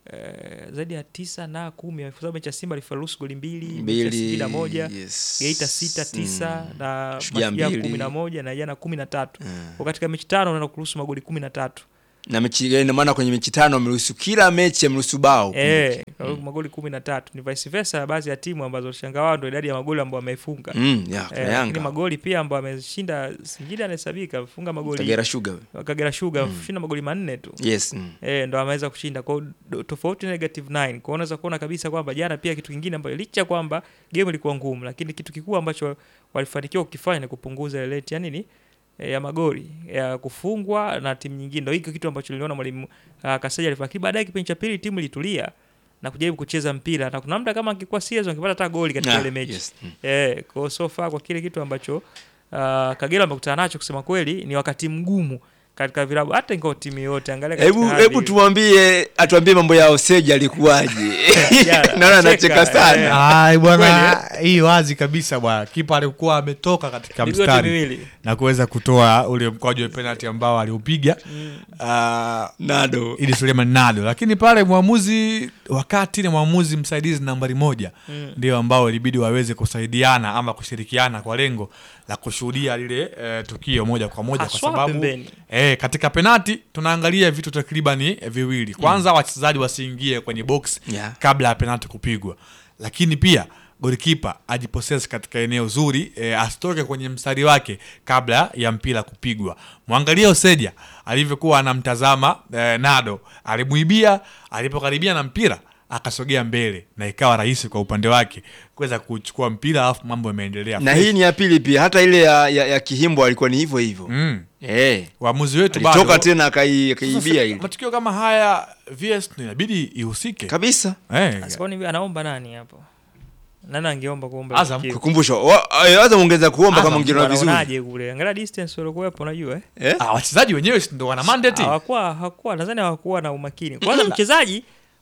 eh, zaidi ya tisa na kumi kwa sababu mechi ya Simba ilifaruhusu goli mbili, Mbili, mechi ya Singida moja, yes. Geita sita tisa Mm. na Shujaa Mashujaa mbili. kumi na moja na jana kumi na tatu. Kwa katika mechi tano unaenda kuruhusu magoli kumi na tatu. Na mechi ina maana kwenye mechi tano ameruhusu kila mechi ameruhusu bao. Eh, mm. magoli kumi na tatu. Ni vice versa baadhi ya timu ambazo shangaa wao ndio idadi ya magoli ambayo wamefunga. Mm, yeah, eh, lakini magoli pia ambayo ameshinda Singida anahesabika amefunga magoli. Kagera Sugar. Kagera Sugar mm. shinda magoli manne tu. Yes. Mm. Eh, ndio ameweza kushinda kwa tofauti negative nine. Kwa unaweza kuona kabisa kwamba jana pia kitu kingine ambacho licha kwamba game ilikuwa ngumu lakini kitu kikubwa ambacho walifanikiwa kukifanya ni kupunguza ile rate ya nini? ya magoli ya kufungwa na timu nyingine. Ndio hiki kitu ambacho niliona mwalimu uh, Kasaja alifanya. Baadaye kipindi cha pili timu ilitulia na kujaribu kucheza mpira na kuna muda kama angekuwa serious angepata hata goli katika ile mechi. Yes. Mm. Eh, kwa so far kwa kile kitu ambacho uh, Kagera amekutana nacho kusema kweli ni wakati mgumu katika vilabu hata ingao timu yote angalia katika hebu hebu tuambie atuambie mambo ya Oseja alikuwaje. Naona anacheka sana. Ai bwana, hii wazi kabisa bwana. Kipa alikuwa ametoka katika mstari na kuweza kutoa ule mkwaju wa penalty ambao aliupiga mm. uh, Nado ili Suleiman Nado, lakini pale mwamuzi wakati ni mwamuzi msaidizi nambari moja mm. ndio ambao ilibidi waweze kusaidiana ama kushirikiana kwa lengo la kushuhudia lile e, tukio moja kwa moja Aswa kwa sababu pembeni. E, katika penalti tunaangalia vitu takribani e, viwili. Kwanza mm. wachezaji wasiingie kwenye box yeah. kabla ya penalti kupigwa. Lakini pia goalkeeper ajipossess katika eneo zuri e, asitoke kwenye mstari wake kabla ya mpira kupigwa. Muangalie Oseja alivyokuwa anamtazama e, Nado, alimuibia, alipokaribia na mpira akasogea mbele na ikawa rahisi kwa upande wake kuweza kuchukua mpira alafu mambo yameendelea. Na hii ni ya pili pia hata ile ya, ya, ya Kihimbo alikuwa ni hivyo hivyo. Mm. Eh, waamuzi wetu bado toka tena akaibia ile. Matukio kama haya V S inabidi ihusike kabisa. Eh. Asikoni anaomba nani hapo? Nani angeomba kuomba? Azam kukumbusha. Azam ongeza kuomba kama ungeona vizuri. Unaonaje kule? Angalia distance walikuwepo unajua eh? eh? Ah, wachezaji wenyewe ndio wana mandate. Hawakuwa hawakuwa nadhani hawakuwa na umakini. Kwanza mchezaji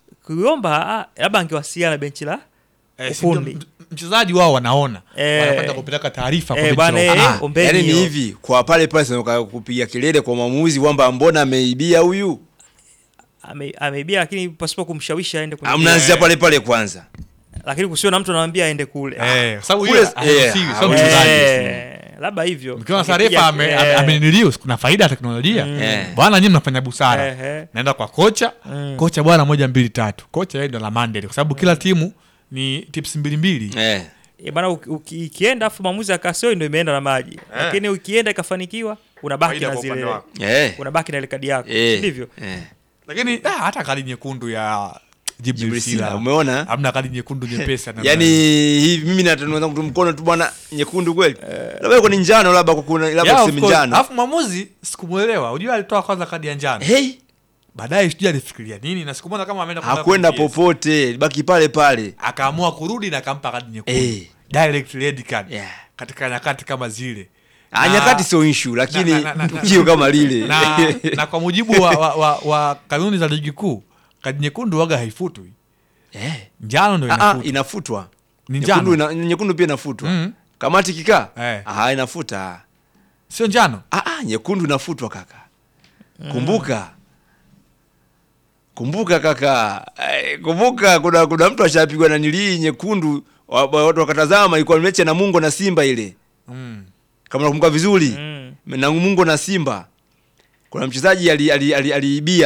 kuomba labda angewasiliana benchi la ufundi. Mchezaji wao wanaona eh, wanapata kupeleka taarifa eh, kwa benchi la ufundi. Yaani ni hivi kwa pale pale sasa kupiga kelele kwa maamuzi kwamba mbona ameibia huyu? Ame, ameibia lakini pasipo kumshawishi aende kule. Amnaanzia pale pale kwanza. Lakini kusio na mtu anamwambia aende kule. Eh, sababu yule hasiwi sio mchezaji. Labda hivyo. Mkiona taarifa ameniliu kuna faida ya teknolojia. Bwana nyinyi mnafanya busara. Naenda kwa kocha. Kocha bwana moja mbili tatu. Kocha yeye ndo la mandate kwa sababu kila timu ni tips mbili mbili. Eh. E bana ukienda afu maamuzi akasio ndio imeenda na maji. Lakini ukienda ikafanikiwa unabaki na zile. Eh. Unabaki na ile kadi yako. Ndivyo. Eh. Lakini ah, hata kadi nyekundu ya Jibril Sila umeona hamna kadi nyekundu nyepesi na yani hivi mimi natanua mtu mkono tu bwana nyekundu kweli labda kwa ni njano labda kwa kuna labda kusema njano alafu mwamuzi sikumuelewa unajua alitoa kwanza kadi ya njano hey baadaye sijui alifikiria nini na sikumwona kama ameenda hakwenda popote baki pale pale akaamua kurudi na akampa kadi nyekundu hey. Direct red card yeah. Katika nyakati kama zile ah nyakati sio issue lakini tukio kama lile na, na kwa mujibu wa, wa, wa, wa kanuni za ligi kuu kadi nyekundu waga haifutwi. Eh, njano ndio inafutwa. Inafutwa. Nyekundu ina, nyekundu pia inafutwa. Mm. Kamati kikaa? Eh. Ah, inafuta. Sio njano? Ah ah, nyekundu inafutwa kaka. Mm. Kumbuka. Kumbuka kaka. Ay, kumbuka kuna kuna mtu ashapigwa na nilii nyekundu watu wakatazama ilikuwa mechi na Namungo na Simba ile. Mm. Kama nakumbuka vizuri. Mm. Na Namungo na Simba. Kuna mchezaji aliibia ali, ali, ali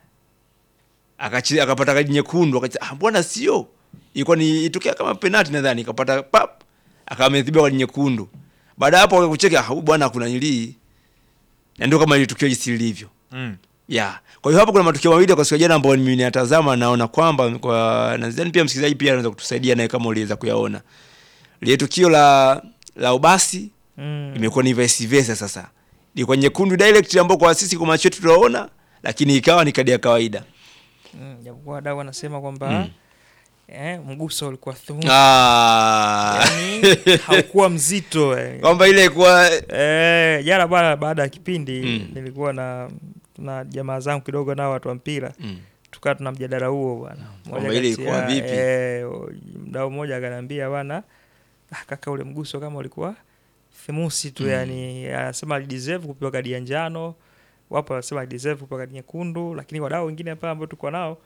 akachi akapata kadi nyekundu akacha ah mbona sio ilikuwa ni itokea kama penalty nadhani akapata pap akamethibiwa kadi nyekundu baada hapo akakucheka ah bwana kuna nilii na ndio kama ile tukio jinsi lilivyo mm. yeah kwa hiyo hapo kuna matukio mawili kwa siku jana ambayo mimi ninatazama naona kwamba kwa nadhani pia msikilizaji pia anaweza kutusaidia naye kama uliweza kuyaona ile tukio la la ubasi mm. imekuwa ni vice versa sasa ilikuwa nyekundu direct ambapo kwa sisi kwa macho yetu tunaona lakini ikawa ni kadi ya kawaida. Mm, japokuwa wadau wanasema kwamba mm. eh mguso ulikuwa thumu. Ah. Yaani haukuwa mzito eh. Kwamba ile kwa eh jana bwana baada ya kipindi mm. nilikuwa na na jamaa zangu kidogo nao watu wa mpira. Mm. Tukaa tuna mjadala huo bwana. Mmoja ile ilikuwa vipi? Eh mdau mmoja akaniambia bwana ah, kaka ule mguso kama ulikuwa themusi tu mm. yani anasema alideserve kupewa kadi ya njano. Wapo wanasema deserve kupewa kadi nyekundu lakini wadau wengine hapa ambao tuko nao mm.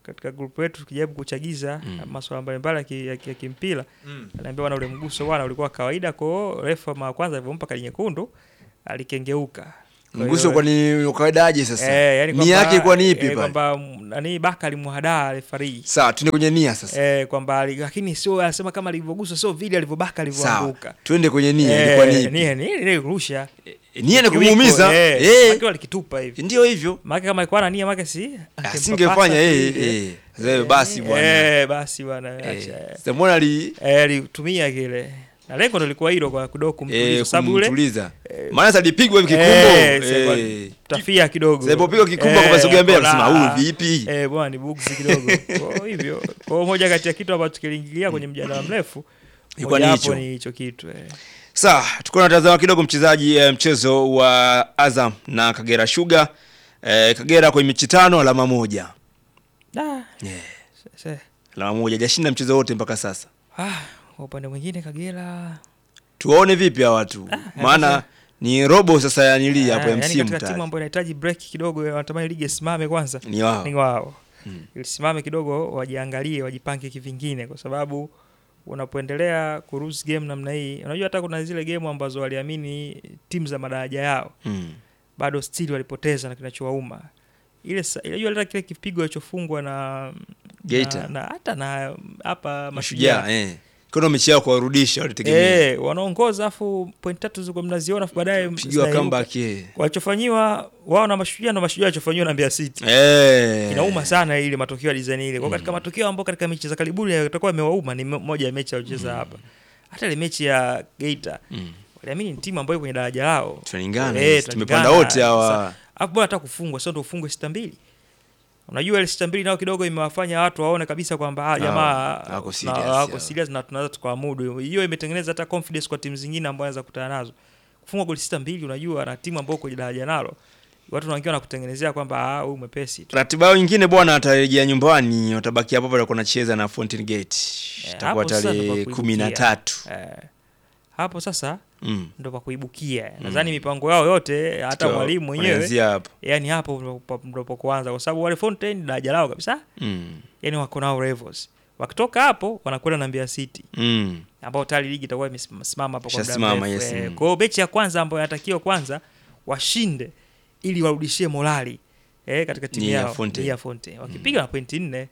katika group yetu tukijaribu kuchagiza mm. masuala mbalimbali ya kimpira mm. anaambia wana ule mguso bwana ulikuwa kawaida, kwa refa mara kwanza alipompa kadi nyekundu alikengeuka. Mguso kwa ni kawaida sasa? Eh, yani nia yake kwa ni ipi pale? Kwamba nani Baka alimhadaa referee. Sawa, tuende kwenye nia sasa. Eh, kwamba lakini sio anasema kama alivyoguswa sio vile alivyobaka alivyoanguka. Sawa, tuende kwenye nia ilikuwa ni ipi? Nia ni ile kurusha. Nia ni kumuumiza. Eh, Maki alikitupa hivi. Ndio hivyo. Maki kama ilikuwa na nia Maki si asingefanya eh eh. Sasa basi bwana. Eh, basi bwana acha. Sasa mbona ali eh alitumia kile. Na lengo ndo lilikuwa hilo kwa kidogo kumtuliza e, sababu ule kumtuliza. E, maana sasa alipigwa hivi kikumbo. Eh, tafia kidogo. Sasa ilipopigwa kikumbo kwa sogea mbele anasema huyu vipi? Eh, bwana ni bugs kidogo. Kwa hivyo, kwa moja kati ya kitu ambacho kiliingilia kwenye mjadala mrefu ilikuwa ni hicho. Ni hicho kitu eh. Sasa tuko tunatazama kidogo mchezaji eh, mchezo wa Azam na Kagera Sugar. Eh, Kagera kwa mechi tano alama moja. Da. Yeah. Sasa alama moja hajashinda mchezo wote mpaka sasa. Ah, kwa upande mwingine Kagera tuone vipi hawa watu. Ah, maana ni robo sasa ya nili hapo ya msimu. Yani katika timu ambayo inahitaji break kidogo wanatamani ligi isimame kwanza. Ni wao. Ni wao. Hmm. Ili simame kidogo wajiangalie, wajipange kivingine kwa sababu unapoendelea kuruhusu game namna hii, unajua hata kuna zile game ambazo waliamini timu za madaraja yao. Hmm. Bado still walipoteza na kinachowauma. Ile unajua hata kile kipigo kilichofungwa na Geita na hata na hapa Mashujaa eh kuna mechi yao kuwarudisha walitegemea eh wanaongoza afu point tatu ziko mnaziona afu baadaye pigwa comeback eh walichofanywa wao na Mashujaa na Mashujaa walichofanywa na Mbeya City eh inauma sana ile matokeo ya design ile kwa katika mm. matokeo ambayo katika mechi za karibuni yatakuwa yamewauma ni moja ya mechi walicheza mm. hapa hata ile mechi ya Geita mm. waliamini ni timu ambayo kwenye daraja lao tunalingana eh, tumepanda wote hawa afu bora hata kufungwa sio ndio ufungwe sita mbili. Unajua ile sita mbili nao kidogo imewafanya watu waone kabisa kwamba ah jamaa wako serious. Wako serious na tunaweza tukamudu. Hiyo imetengeneza hata confidence kwa timu zingine ambazo wanaweza kukutana nazo. Kufungwa goli sita mbili unajua na timu ambayo kwenye daraja nalo. Watu wanaangiwa na kutengenezea kwamba ah huyu mwepesi tu. Ratiba yao nyingine bwana atarejea nyumbani, watabaki hapo pale kuna cheza na Fountain Gate. Itakuwa tarehe kumi na tatu. Eh. Hapo sasa mm. ndo pa kuibukia. Mm. Nadhani mipango yao yote hata mwalimu mwenyewe. Yaani hapo ndo pa kuanza kwa sababu wale Fountain daraja lao kabisa. Mm. Yaani wako nao Rivals. Wakitoka hapo wanakwenda na Mbeya City. Mm. Ambao tayari ligi itakuwa imesimama hapo kwa muda mrefu. Yes. Kwa hiyo mechi ya kwanza ambayo inatakiwa kwanza washinde ili warudishie morali eh katika timu yao ya Fountain. Wakipiga na pointi nne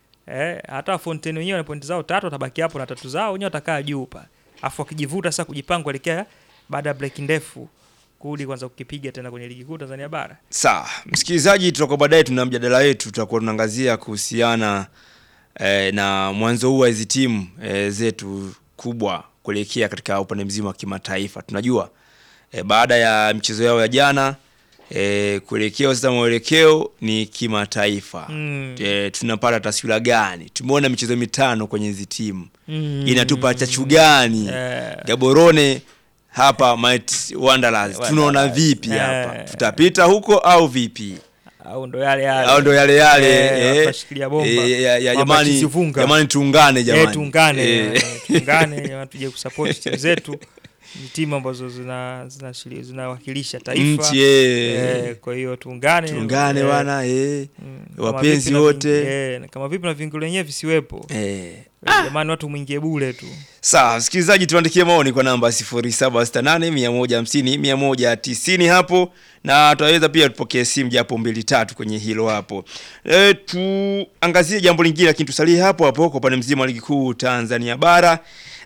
eh hata Fountain wenyewe na pointi zao tatu watabaki hapo na tatu zao wenyewe watakaa juu pa. Afu akijivuta sasa kujipanga kuelekea baada ya break ndefu kurudi kwanza kukipiga tena kwenye ligi kuu Tanzania bara. Sawa, msikilizaji tutakuwa baadaye tuna mjadala wetu tutakuwa tunaangazia kuhusiana eh, na mwanzo huu wa hizo timu eh, zetu kubwa kuelekea katika upande mzima wa kimataifa. Tunajua eh, baada ya michezo yao ya jana eh, kuelekea sasa mwelekeo ni kimataifa. Mm. Eh, tunapata taswira gani? Tumeona michezo mitano kwenye hizo timu. Mm. Inatupa chachu gani? Yeah. Gaborone hapa Might Wanderers tunaona vipi yeah. hapa? Tutapita huko au vipi? Au ndo yale yale. Au ndo yale yale. Eh, tunashikilia bomba. Eh, ya, ya, jamani, jamani tuungane jamani. Eh, tuungane. Eh. Tuungane jamani tuje kusupport timu zetu. Ni timu ambazo zina zina zinawakilisha taifa. Nchi eh. Kwa hiyo tuungane. Tuungane bwana eh. Mm, wapenzi wote. Eh, kama vipi na vingine wenyewe visiwepo. Eh. Jamani watu mwingie bure tu. Sawa, msikilizaji tuandikie maoni kwa namba sifuri saba sita nane mia moja hamsini mia moja tisini hapo na tutaweza pia tupokee simu japo mbili tatu kwenye hilo hapo. E, tuangazie jambo lingine lakini tusalie hapo hapo kwa upande mzima wa ligi kuu Tanzania bara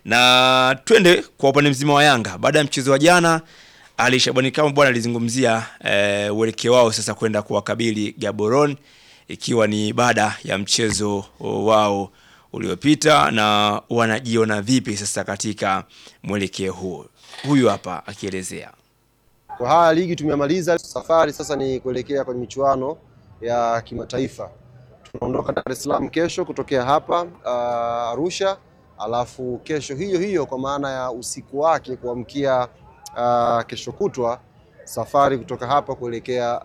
na twende kwa upande mzima wa Yanga. Baada ya mchezo wa jana Ali Shabani kama bwana alizungumzia e, uelekeo wao sasa kwenda kuwakabili Gaborone ikiwa ni baada ya mchezo wao uliopita na wanajiona vipi sasa katika mwelekeo huo. Huyu hapa akielezea. Kwa haya ligi tumemaliza, safari sasa ni kuelekea kwenye michuano ya kimataifa. Tunaondoka Dar es Salaam kesho kutokea hapa uh, Arusha, alafu kesho hiyo hiyo kwa maana ya usiku wake kuamkia uh, kesho kutwa safari kutoka hapa kuelekea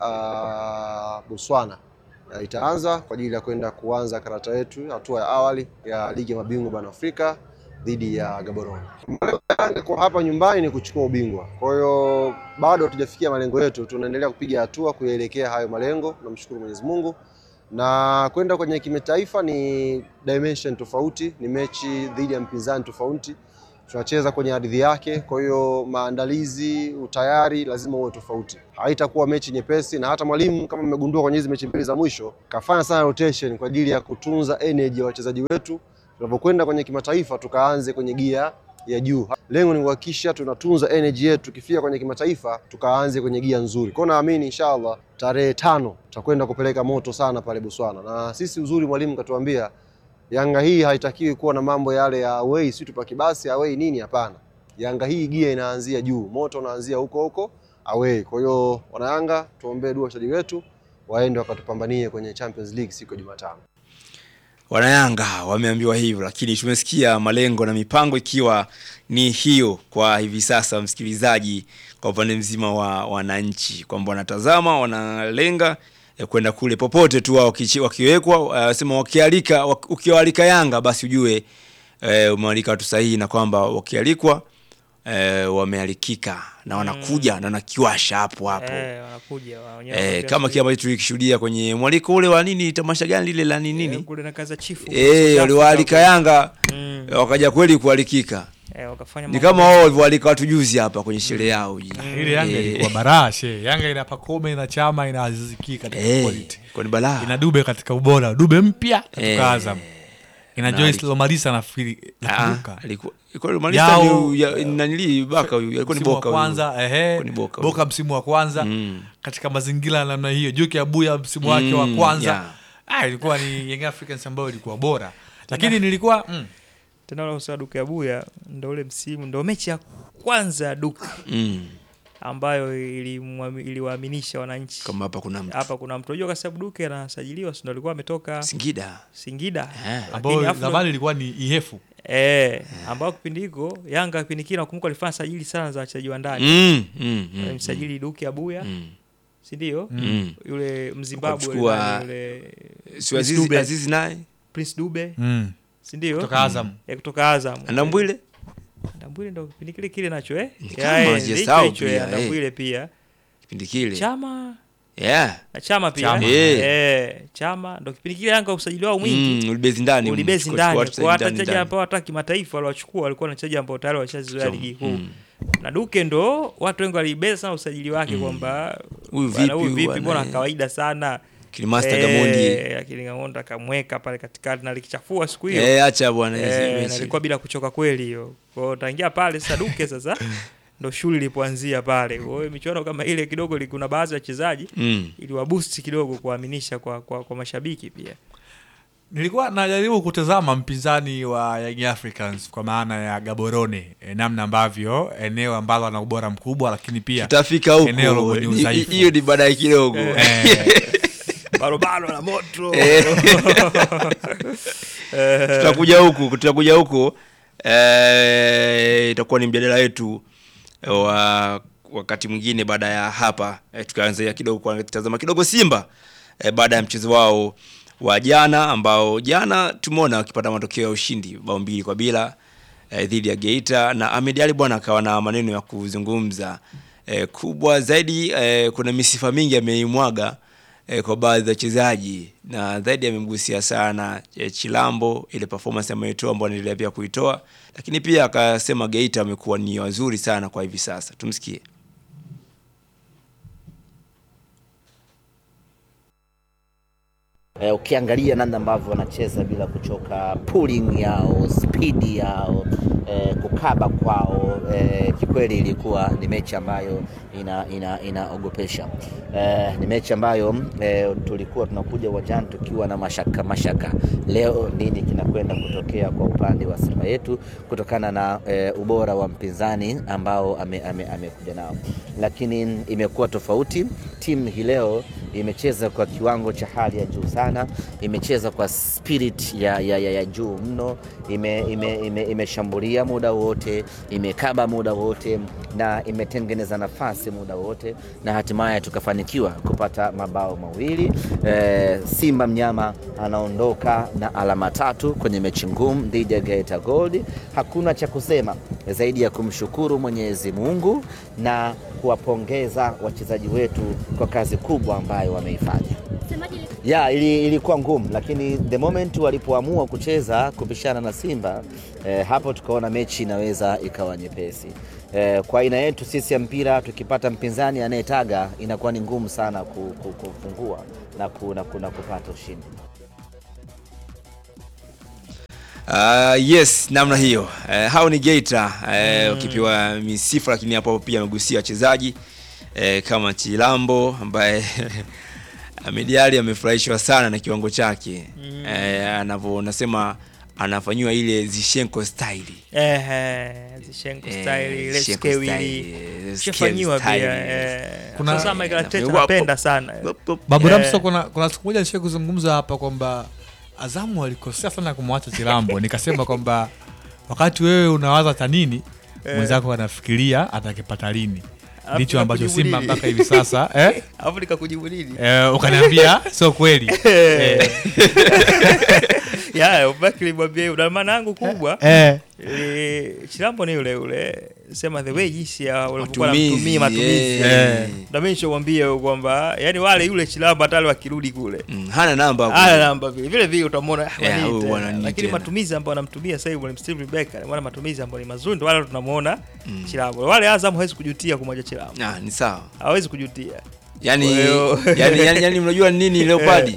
uh, Botswana. Ya itaanza kwa ajili ya kwenda kuanza karata yetu hatua ya awali ya ligi ya mabingwa barani Afrika dhidi ya Gaborone. Kwa hapa nyumbani ni kuchukua ubingwa. Kwa hiyo bado hatujafikia malengo yetu, tunaendelea kupiga hatua kuelekea hayo malengo. Tunamshukuru Mwenyezi Mungu. na kwenda kwenye kimataifa ni dimension tofauti, ni mechi dhidi ya mpinzani tofauti, tunacheza kwenye ardhi yake, kwa hiyo maandalizi, utayari lazima uwe tofauti. Haitakuwa mechi nyepesi, na hata mwalimu kama mmegundua kwenye hizo mechi mbili za mwisho kafanya sana rotation kwa ajili ya kutunza energy ya wachezaji wetu. Tunapokwenda kwenye kimataifa tukaanze kwenye gia ya juu. Lengo ni kuhakikisha tunatunza energy yetu, tukifika kwenye kimataifa tukaanze kwenye gia nzuri. Kwa naamini inshallah tarehe tano tutakwenda kupeleka moto sana pale Botswana. Na sisi uzuri mwalimu katuambia Yanga hii haitakiwi kuwa na mambo yale ya away, si tupaki basi away nini, hapana. Yanga hii gia inaanzia juu, moto unaanzia huko huko away. Kwa hiyo wana Yanga tuombee dua wachezaji wetu waende wakatupambanie kwenye Champions League siku ya Jumatano. Wana Yanga wameambiwa hivyo, lakini tumesikia malengo na mipango ikiwa ni hiyo kwa hivi sasa, msikilizaji, kwa upande mzima wa wananchi, kwamba wanatazama, wanalenga ya kwenda kule popote tu wao wakiwekwa, wasema uh, wakialika, ukiwaalika Yanga basi ujue uh, umealika watu sahihi, na kwamba wakialikwa uh, wamealikika na wanakuja mm. na wanakiwasha hapo hapo. Eh, wanakuja eh, kama kile ambacho tulikishuhudia kwenye mwaliko ule wa nini, tamasha gani lile la nini nini? Eh, kule na kaza chifu. Eh, waliwaalika Yanga mm. wakaja kweli kualikika. Eh, wakafanya ni kama wao walikuwa watu juzi hapa kwenye sherehe yao hii. Ile Yanga ilikuwa baraa she. Yanga ina Pakome, ina Chama, ina Aziziki katika hey, quality. Kwa ni balaa. Ina Dube katika ubora. Dube mpya katika hey. Azam. Ina na Joyce Lomalisa nafikiri nakumbuka. Alikuwa ilikuwa Lomalisa ni nanili Baka huyu. Alikuwa ni Boka kwanza ehe. Boka, Boka msimu wa kwanza mm. katika mazingira namna hiyo. Juki Abuya msimu wake mm, wa kwanza. Yeah. Ah, ilikuwa ni Young Africans ambao ilikuwa bora. Lakini nilikuwa mm, tena wala usawa Duke Abuya ndio ule msimu ndio mechi ya kwanza Duke mm. ambayo iliwaaminisha wananchi kama hapa kuna mtu hapa kuna mtu. Unajua kwa sababu Duke anasajiliwa ndio alikuwa ametoka Singida Singida yeah. ambao zamani ilikuwa ni Ihefu eh yeah. ambao kipindi hiko Yanga kipindi kile nakumbuka alifanya sajili sana za wachezaji wa ndani mm, mm, mm, msajili mm. Duke Abuya mm. si ndio mm. yule Mzimbabwe yule Azizi Azizi naye Prince Dube mm. si ndio kutoka Azam eh kutoka Azam Ndambwile Ndambwile ndo kipindi kile kile nacho eh yaani hicho ya Ndambwile pia kipindi kile Chama yeah na Chama pia Chama. eh yeah. Chama ndo kipindi kile Yanga usajili wao mwingi mm, ulibezi ndani ulibezi ndani kwa hata wachezaji ambao hata kimataifa waliwachukua walikuwa wachezaji ambao tayari washazoea ligi kuu mm. na Duke ndo watu wengi walibeza sana usajili wake mm. kwamba huyu vipi huyu vipi bora kawaida sana Master Gamondi eh lakini Gamondi akamweka pale katikati na likichafua siku hiyo eh acha bwana hizo ilikuwa bila kuchoka kweli hiyo. Kwa hiyo tangia pale sasa Duke sasa ndo shule ilipoanzia pale. Kwa hiyo michuano kama ile kidogo kuna baadhi ya wachezaji mm. iliwaboost kidogo kuaminisha kwa, kwa kwa mashabiki pia. Nilikuwa najaribu kutazama mpinzani wa Young Africans kwa maana ya Gaborone, e, namna ambavyo eneo ambalo ana ubora mkubwa lakini pia tutafika huko eneo lenye udhaifu. Hiyo ni baadaye kidogo. Barobaro na moto. Tutakuja huko, tutakuja huko. Eh, itakuwa ni mjadala wetu wa wakati mwingine baada ya hapa. E, tukaanza kidogo kwa kutazama kidogo Simba e, baada ya mchezo wao wa jana ambao jana tumeona wakipata matokeo ya ushindi bao mbili kwa bila e, dhidi ya Geita, na Ahmed Ali bwana akawa na maneno ya kuzungumza e, kubwa zaidi. E, kuna misifa mingi ameimwaga E, kwa baadhi ya wachezaji, na zaidi amemgusia sana e, Chilambo, ile performance ametoa ambayo anaendelea pia kuitoa, lakini pia akasema Geita amekuwa ni wazuri sana kwa hivi sasa. Tumsikie. Eh, ukiangalia namna ambavyo wanacheza bila kuchoka, pulling yao, speed yao, eh, kukaba kwao, eh, kikweli ilikuwa ni mechi ambayo ina ina inaogopesha. Eh, ni mechi ambayo eh, tulikuwa tunakuja uwanjani tukiwa na mashaka mashaka. Leo nini kinakwenda kutokea kwa upande wa Simba yetu kutokana na eh, ubora wa mpinzani ambao amekuja ame, ame nao. Lakini imekuwa tofauti. Timu hii leo imecheza kwa kiwango cha hali ya juu sana, imecheza kwa spirit ya ya, ya, ya juu mno, ime imeshambulia ime, ime muda wote, imekaba muda wote, na imetengeneza nafasi muda wote, na hatimaye tukafanikiwa kupata mabao mawili. E, Simba mnyama anaondoka na alama tatu kwenye mechi ngumu dhidi ya Geita Gold. Hakuna cha kusema zaidi ya kumshukuru Mwenyezi Mungu na kuwapongeza wachezaji wetu kwa kazi kubwa ambayo wameifanya. Ya ili, ilikuwa ngumu, lakini the moment walipoamua kucheza kupishana na Simba eh, hapo tukaona mechi inaweza ikawa nyepesi. Eh, kwa aina yetu sisi ya mpira, tukipata mpinzani anayetaga inakuwa ni ngumu sana kufungua na, ku, na, ku, na kupata ushindi. Uh, yes, namna hiyo. Uh, hao ni Geita uh, ukipewa mm. misifa, lakini hapo pia amegusia wachezaji uh, kama Chilambo ambaye Mediali amefurahishwa sana na kiwango chake. Mm. Uh, anavyo nasema anafanywa ile Zichenko style. Eh eh Zichenko style ile skewili. Shafanywa pia. Eh kuna sasa Michael Arteta anapenda sana. Babu Ramso kuna kuna siku moja nishe kuzungumza hapa kwamba Azamu walikosea sana kumwacha Chilambo. Nikasema kwamba wakati wewe unawaza tanini mwenzako anafikiria atakipata lini. Ndicho ambacho Simba mpaka hivi sasa eh hapo nikakujibu nini eh ukaniambia sio kweli eh ya ubaki nimwambie una maana yangu kubwa eh Chilambo ni yule yule sema the way jinsi ya walivyokuwa mtumia matumizi eh ndio mimi nishowaambia kwamba yani wale yule Chilambo hata wale wakirudi kule mm, hana namba hana namba vile vile vile utamwona yeah, lakini matumizi ambayo anamtumia sasa hivi ni Steve Rebecca wala matumizi ambayo ni mazuri wale tunamuona mm. Chilambo wale Azam hawezi kujutia kumwacha Chilambo ah ni sawa hawezi kujutia yani yani yani, yani mnajua nini Leopard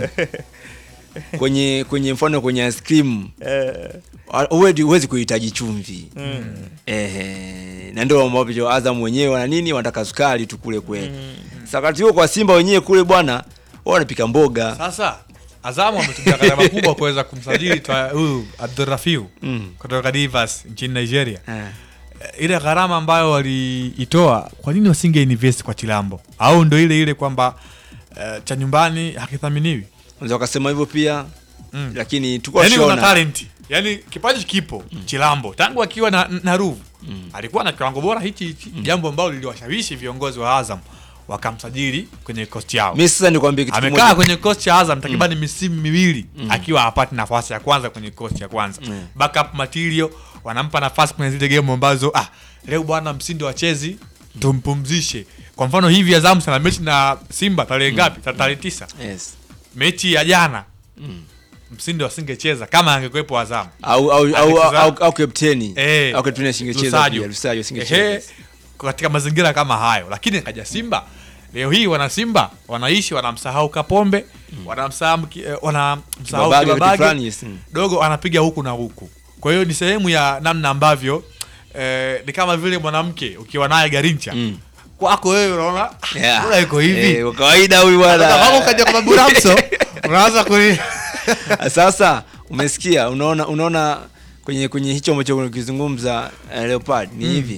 kwenye kwenye mfano kwenye ice cream eh uwezi uwezi kuhitaji chumvi mm. eh na ndio ambapo Azam wenyewe wana nini wanataka sukari tu kule kwe mm. sakati huo kwa Simba wenyewe kule bwana wao wanapika mboga. Sasa Azam ametumia gharama kubwa kuweza kumsajili huyu Abdurrafiu mm. kutoka Divas nchini Nigeria eh. Ile gharama ambayo waliitoa kwa nini wasinge invest kwa Chilambo au ndio ile ile kwamba uh, cha nyumbani hakithaminiwi? Unaweza kusema hivyo pia mm. lakini tuko yani shona. Yaani una talent. Yaani kipaji kipo mm. Chilambo tangu akiwa na, na Ruvu mm. alikuwa na kiwango bora hichi hichi mm. jambo ambalo liliwashawishi viongozi wa Azam wakamsajili kwenye coach yao. Mimi sasa nikwambie kitu kimoja. Amekaa kwenye coach ya Azam takriban mm. misimu miwili mm. akiwa hapati nafasi ya kwanza kwenye coach ya kwanza. Mm. Backup material wanampa nafasi kwenye zile game ambazo ah leo bwana Msindo wachezi tumpumzishe. Kwa mfano hivi Azam sana mechi na Simba tarehe ngapi? Mm. tarehe tisa. Yes. Mechi ya jana mm. Msindo asingecheza kama angekuepo Azam au au au au, au kapteni eh, au kapteni asingecheza pia Lusajo asingecheza katika mazingira kama hayo. Lakini kaja Simba leo hii wana Simba wanaishi wanamsahau Kapombe mm. wanamsahau eh, wanamsahau Kibabage dogo anapiga huku na huku. Kwa hiyo ni sehemu ya namna ambavyo eh, ni kama vile mwanamke ukiwa naye Garincha mm. kwako wewe unaona yeah. Bora iko hivi eh, kwa kawaida huyu bwana kama kaja kwa Buramso unaanza kuni sasa umesikia unaona unaona kwenye kwenye hicho ambacho unakizungumza uh, Leopard ni mm. hivi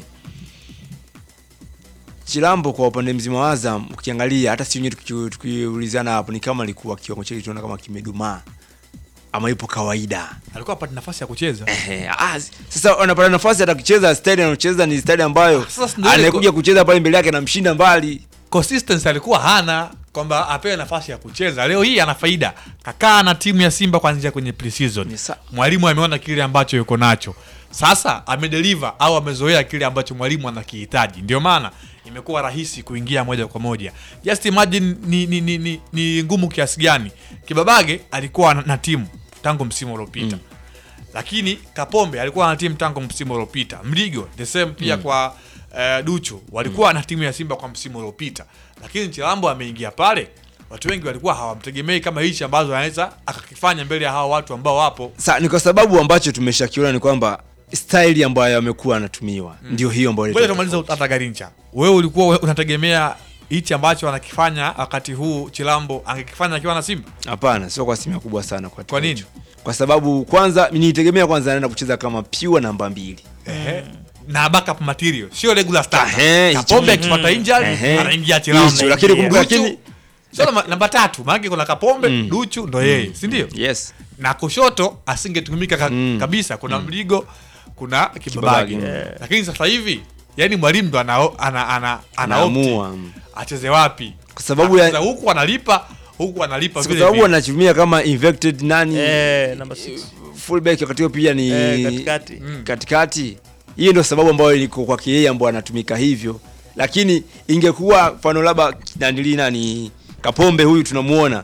Chilambo kwa upande mzima wa Azam ukiangalia hata si wenyewe tukiulizana hapo ni kama alikuwa kiwango chake tunaona kama kimedumaa ama ipo kawaida alikuwa apata nafasi ya kucheza eh ah sasa anapata nafasi hata kucheza style anacheza ni style ambayo anakuja kucheza pale mbele yake anamshinda mbali consistency alikuwa hana kwamba apewe nafasi ya kucheza. Leo hii ana faida kakaa na timu ya Simba kuanzia kwenye pre-season. Mwalimu ameona kile ambacho yuko nacho sasa amedeliver au amezoea kile ambacho mwalimu anakihitaji, ndio maana imekuwa rahisi kuingia moja kwa moja. Just imagine ni ni ni, ni, ni ngumu kiasi gani Kibabage alikuwa na, na timu tangu msimu uliopita mm. lakini Kapombe alikuwa na timu tangu msimu uliopita. Mligo the same pia mm. kwa uh, Ducho walikuwa mm. na timu ya Simba kwa msimu uliopita, lakini Chilambo ameingia pale watu wengi walikuwa hawamtegemei kama hichi ambazo anaweza akakifanya mbele ya hao watu ambao wapo. Sasa ni kwa sababu ambacho tumeshakiona ni kwamba style ambayo amekuwa anatumiwa mm. ndio hiyo ambayo ile tumaliza hata Garincha. Wewe ulikuwa unategemea hichi ambacho anakifanya wakati huu Chilambo angekifanya akiwa na Simba? Hapana, sio kwa asilimia kubwa sana kwa. Kwa nini? Kwa sababu kwanza nilitegemea kwanza anaenda kucheza kama pure namba mbili. Ehe. Na backup material, sio regular starter. Kapombe akipata injury anaingia Chilambo. Lakini kumbuka lakini sio namba tatu, maana kuna Kapombe, mm. Duchu ndo yeye, mm. si ndio? Yes. Na kushoto asingetumika ka, mm. kabisa, kuna mm. Mligo, kuna Kibabage. Yeah. Lakini sasa hivi yani mwalimu ndo ana ana ana anaamua acheze wapi? Kwa sababu ya huku analipa, huku analipa vile vile. Kwa sababu anatumia kama inverted nani? Eh, number six. Fullback wakati huo pia ni eh, katikati. Mm. Katikati. Hiyo ndio sababu ambayo iliko kwa yeye ambaye anatumika hivyo. Lakini ingekuwa mfano labda dandili nani Kapombe huyu tunamuona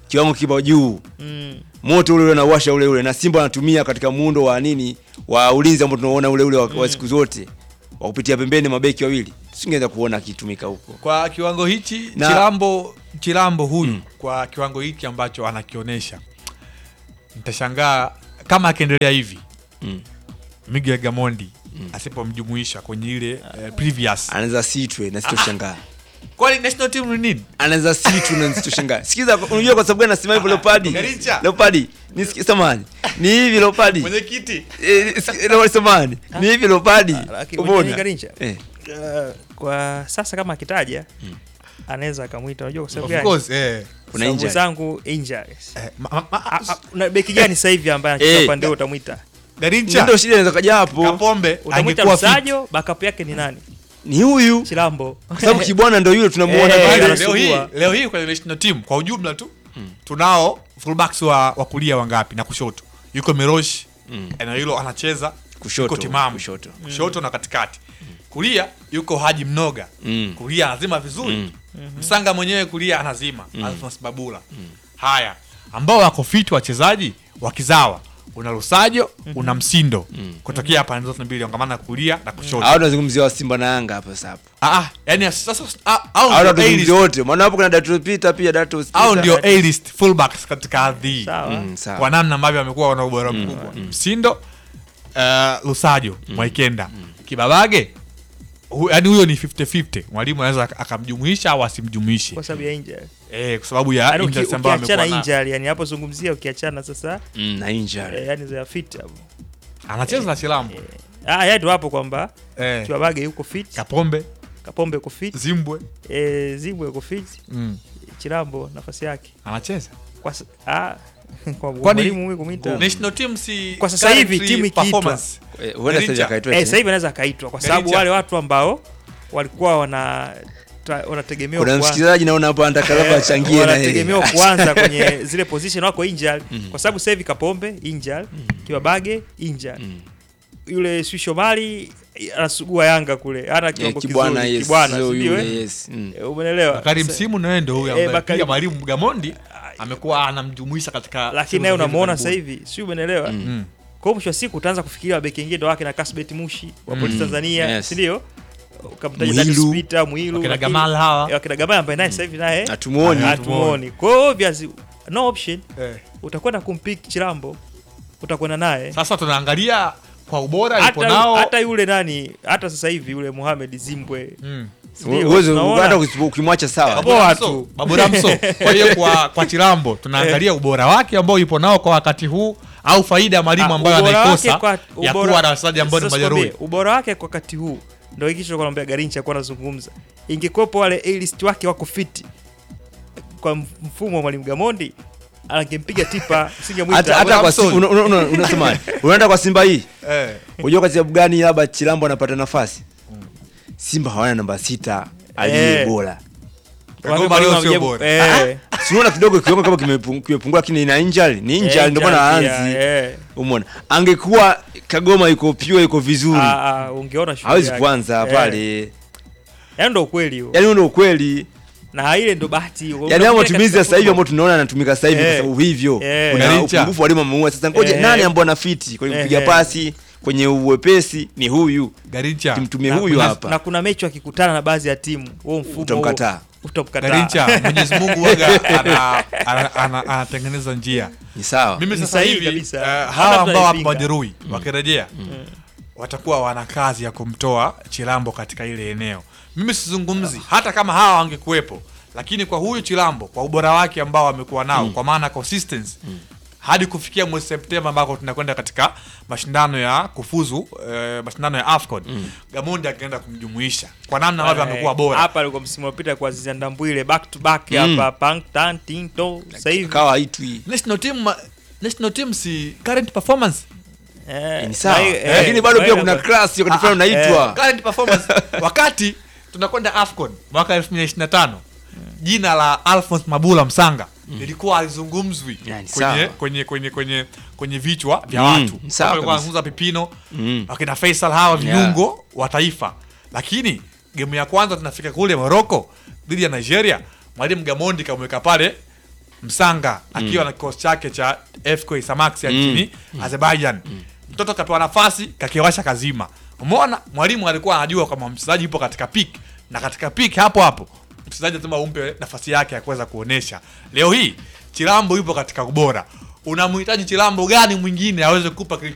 kiwango kipo juu. Mm. Moto ule ule unawasha ule ule na Simba anatumia katika muundo wa nini wa ulinzi ambao tunaona ule ule wa, mm. wa siku zote wa kupitia pembeni mabeki wawili. Tusingeweza kuona akitumika huko. Kwa kiwango hichi na, Chilambo Chilambo huyu mm. kwa kiwango hiki ambacho anakionyesha. Nitashangaa kama akiendelea hivi. Mm. Miguel Gamondi mm. asipomjumuisha kwenye ile uh, previous anaweza sitwe na sitoshangaa. Kwani national team ni nini? Anaweza sitwe na sitoshangaa. Sikiza, unajua kwa sababu gani nasema hivyo Leopard? Leopard, nisikie samani. Ni hivi Leopard. Mwenye kiti. Eh, samani. Ni hivi Leopard. Umeona Garincha? Eh. Kwa sasa kama akitaja hmm. anaweza akamuita, unajua kwa sababu gani? Of course, eh. Kuna injury zangu injuries. Eh, una beki gani sasa hivi ambaye anacheza pande huo utamuita? Garincha. Ndio shida inaweza kaja hapo. Kapombe angekuwa Sajo, backup yake ni nani? Ni huyu Chilambo. Kwa sababu Kibwana ndio yule tunamuona pale leo hii. Leo hii kwa national team kwa ujumla tu hmm. tunao fullbacks wa, wa kulia wangapi na kushoto. Yuko Mirosh, mm. na hilo anacheza kushoto, yuko Timamu kushoto, kushoto mm. na katikati. Mm. Kulia yuko Haji Mnoga. Mm. Kulia anazima vizuri. Mm. Msanga mwenyewe kulia anazima. Mm. Alphonse Babula. Mm. Haya, ambao wako fit wachezaji wakizawa. Una Lusajo, mm -hmm. una Msindo. Mm. Kutokea pande zote mbili wangamana kulia na kushoto. Hao tunazungumzia wa Simba na Yanga hapo sasa hapo. Ah ah, yani sasa au ndio tunazungumzia wote. Maana hapo kuna Dato Peter pia Dato Peter. Au ndio A-list fullbacks katika ardhi. Mm, kwa namna ambavyo wamekuwa wana ubora mkubwa. Mm. Msindo, uh, Lusajo, mm. Mwaikenda, mm. Kibabage. Hu, yani huyo ni fifty fifty. Mwalimu anaweza akamjumuisha au asimjumuishe. Kwa sababu ya injury. Eh, kwa sababu ya injury ambayo amekuwa na injury, yani hapo zungumzia ukiachana sasa mm, na injury. Eh, yani za fit hapo. Anacheza na Chilambo. Eh, ah, yeye ndio hapo kwamba eh. Kibabage yuko fit. Kapombe. Kapombe yuko fit. Zimbwe. Eh, Zimbwe yuko fit. Mm. Chilambo nafasi yake. Anacheza. Kwa ah kwa mwalimu huyu kumita national team si kwa sasa hivi timu ikiitwa huenda sasa kaitwa eh sasa hivi anaweza kaitwa kwa sababu wale watu ambao walikuwa wana wanategemewa kuanza. Kuna msikilizaji naona hapo anataka labda achangie na yeye. Wanategemewa kuanza kwenye zile position wako injured kwa sababu sasa hivi Kapombe injured, Kibabage injured. Yule Swishomali anasugua Yanga kule. Ana kiwango kizuri Kibwana sio yes. Umeelewa? Karim Msimu naye ndio huyo ambaye pia mwalimu Gamondi amekuwa anamjumuisha katika, lakini naye unamuona sasa hivi sio, umeelewa? Mm. Kwa mwisho wa siku utaanza kufikiria wabeki wengine wake na Kasbet Mushi wa mm. Polisi Tanzania, yes. Si ndio? Ukamtaja Dennis Peter Muilu, wakina Gamal hawa. Wakina Gamal ambaye naye sasa hivi naye hatumuoni. Hatumuoni. Kwa hiyo obviously no option. Eh. Utakwenda kumpick Chilambo. Utakwenda naye. Sasa tunaangalia kwa ubora yupo nao. Hata yule nani, hata sasa hivi yule Mohamed Zimbwe. Mm. Uwezo hata ukimwacha sawa. Poa tu. Baburamso. Kwa hiyo kwa kwa Chilambo tunaangalia ubora wake ambao yupo nao kwa wakati huu au faida ya mwalimu ambayo anaikosa ya kuwa na wachezaji ambao ni majeruhi. Ubora wake kwa wakati huu ndio hiki tunakuwa naambia Garincha kwa anazungumza. Ingekuwepo wale A-list wake wako fit kwa mfumo wa mwalimu Gamondi angempiga tipa singemwita. Hata kwa unasema unaenda kwa Simba hii. Eh. Unajua kwa sababu gani labda Chilambo anapata nafasi? Simba hawana namba sita aliye bora. Kagoma leo sio bora. Eh. Siona kidogo kiwango kama kimepungua lakini ina injury. Ni injury ndio maana aanzi. Umeona? Angekuwa Kagoma yuko pure yuko vizuri. Ah ah ungeona shughuli. Hawezi kuanza pale. Yaani ndio ukweli huo. Yaani ndio ukweli. Na ile ndo bahati. Yaani hao matumizi sasa hivi ambao tunaona anatumika sasa hivi kwa sababu hivyo. Kuna upungufu walimu ameua. Sasa ngoja nani ambao ana fiti kwenye kupiga pasi kwenye uwepesi ni huyu Garincha. Tumtumie huyu hapa. Na kuna mechi wakikutana na baadhi ya timu, wao mfumo utamkataa. Utamkataa. Garincha, Mwenyezi Mungu waga ana anatengeneza njia. Ni sawa. Mimi sasa hivi hawa ambao hapo majeruhi wakirejea watakuwa wana kazi ya kumtoa Chilambo katika ile eneo. Mimi sizungumzi hata kama hawa wangekuepo, lakini kwa huyu Chilambo kwa ubora wake ambao amekuwa nao mm. kwa maana consistency mm. hadi kufikia mwezi Septemba ambako tunakwenda katika mashindano ya kufuzu eh, mashindano ya AFCON mm. Gamondi akaenda kumjumuisha kwa namna ambavyo amekuwa bora. Hapa alikuwa msimu uliopita kwa Aziz Ndambwile back to back mm. hapa Pang Tan Tinto sasa hivi kawa haitwi. National team national team si current performance eh, ni sawa eh, lakini bado pia kuna class wakati fulani unaitwa current performance wakati tunakwenda AFCON mwaka elfu mbili ishirini na tano jina la Alphonse Mabula Msanga mm. lilikuwa alizungumzwi yani, kwenye, kwenye kwenye kwenye kwenye vichwa vya mm. watu. Sawa walikuwa wanazungumza Pipino mm. wakina Faisal hawa viungo yeah. wa taifa. Lakini game ya kwanza tunafika kule Morocco dhidi ya Nigeria, mwalimu Gamondi kamweka pale Msanga akiwa Mm. na kikosi chake cha F K Samax ya Mm. nchini Mm. Azerbaijan. Mtoto kapewa nafasi kakiwasha kazima. Umeona mwalimu alikuwa anajua kama mchezaji yupo katika peak, na katika peak hapo hapo mchezaji lazima umpe nafasi yake ya kuweza kuonesha. Leo hii Chilambo yupo katika ubora. Unamhitaji Chilambo gani mwingine aweze kukupa kilicho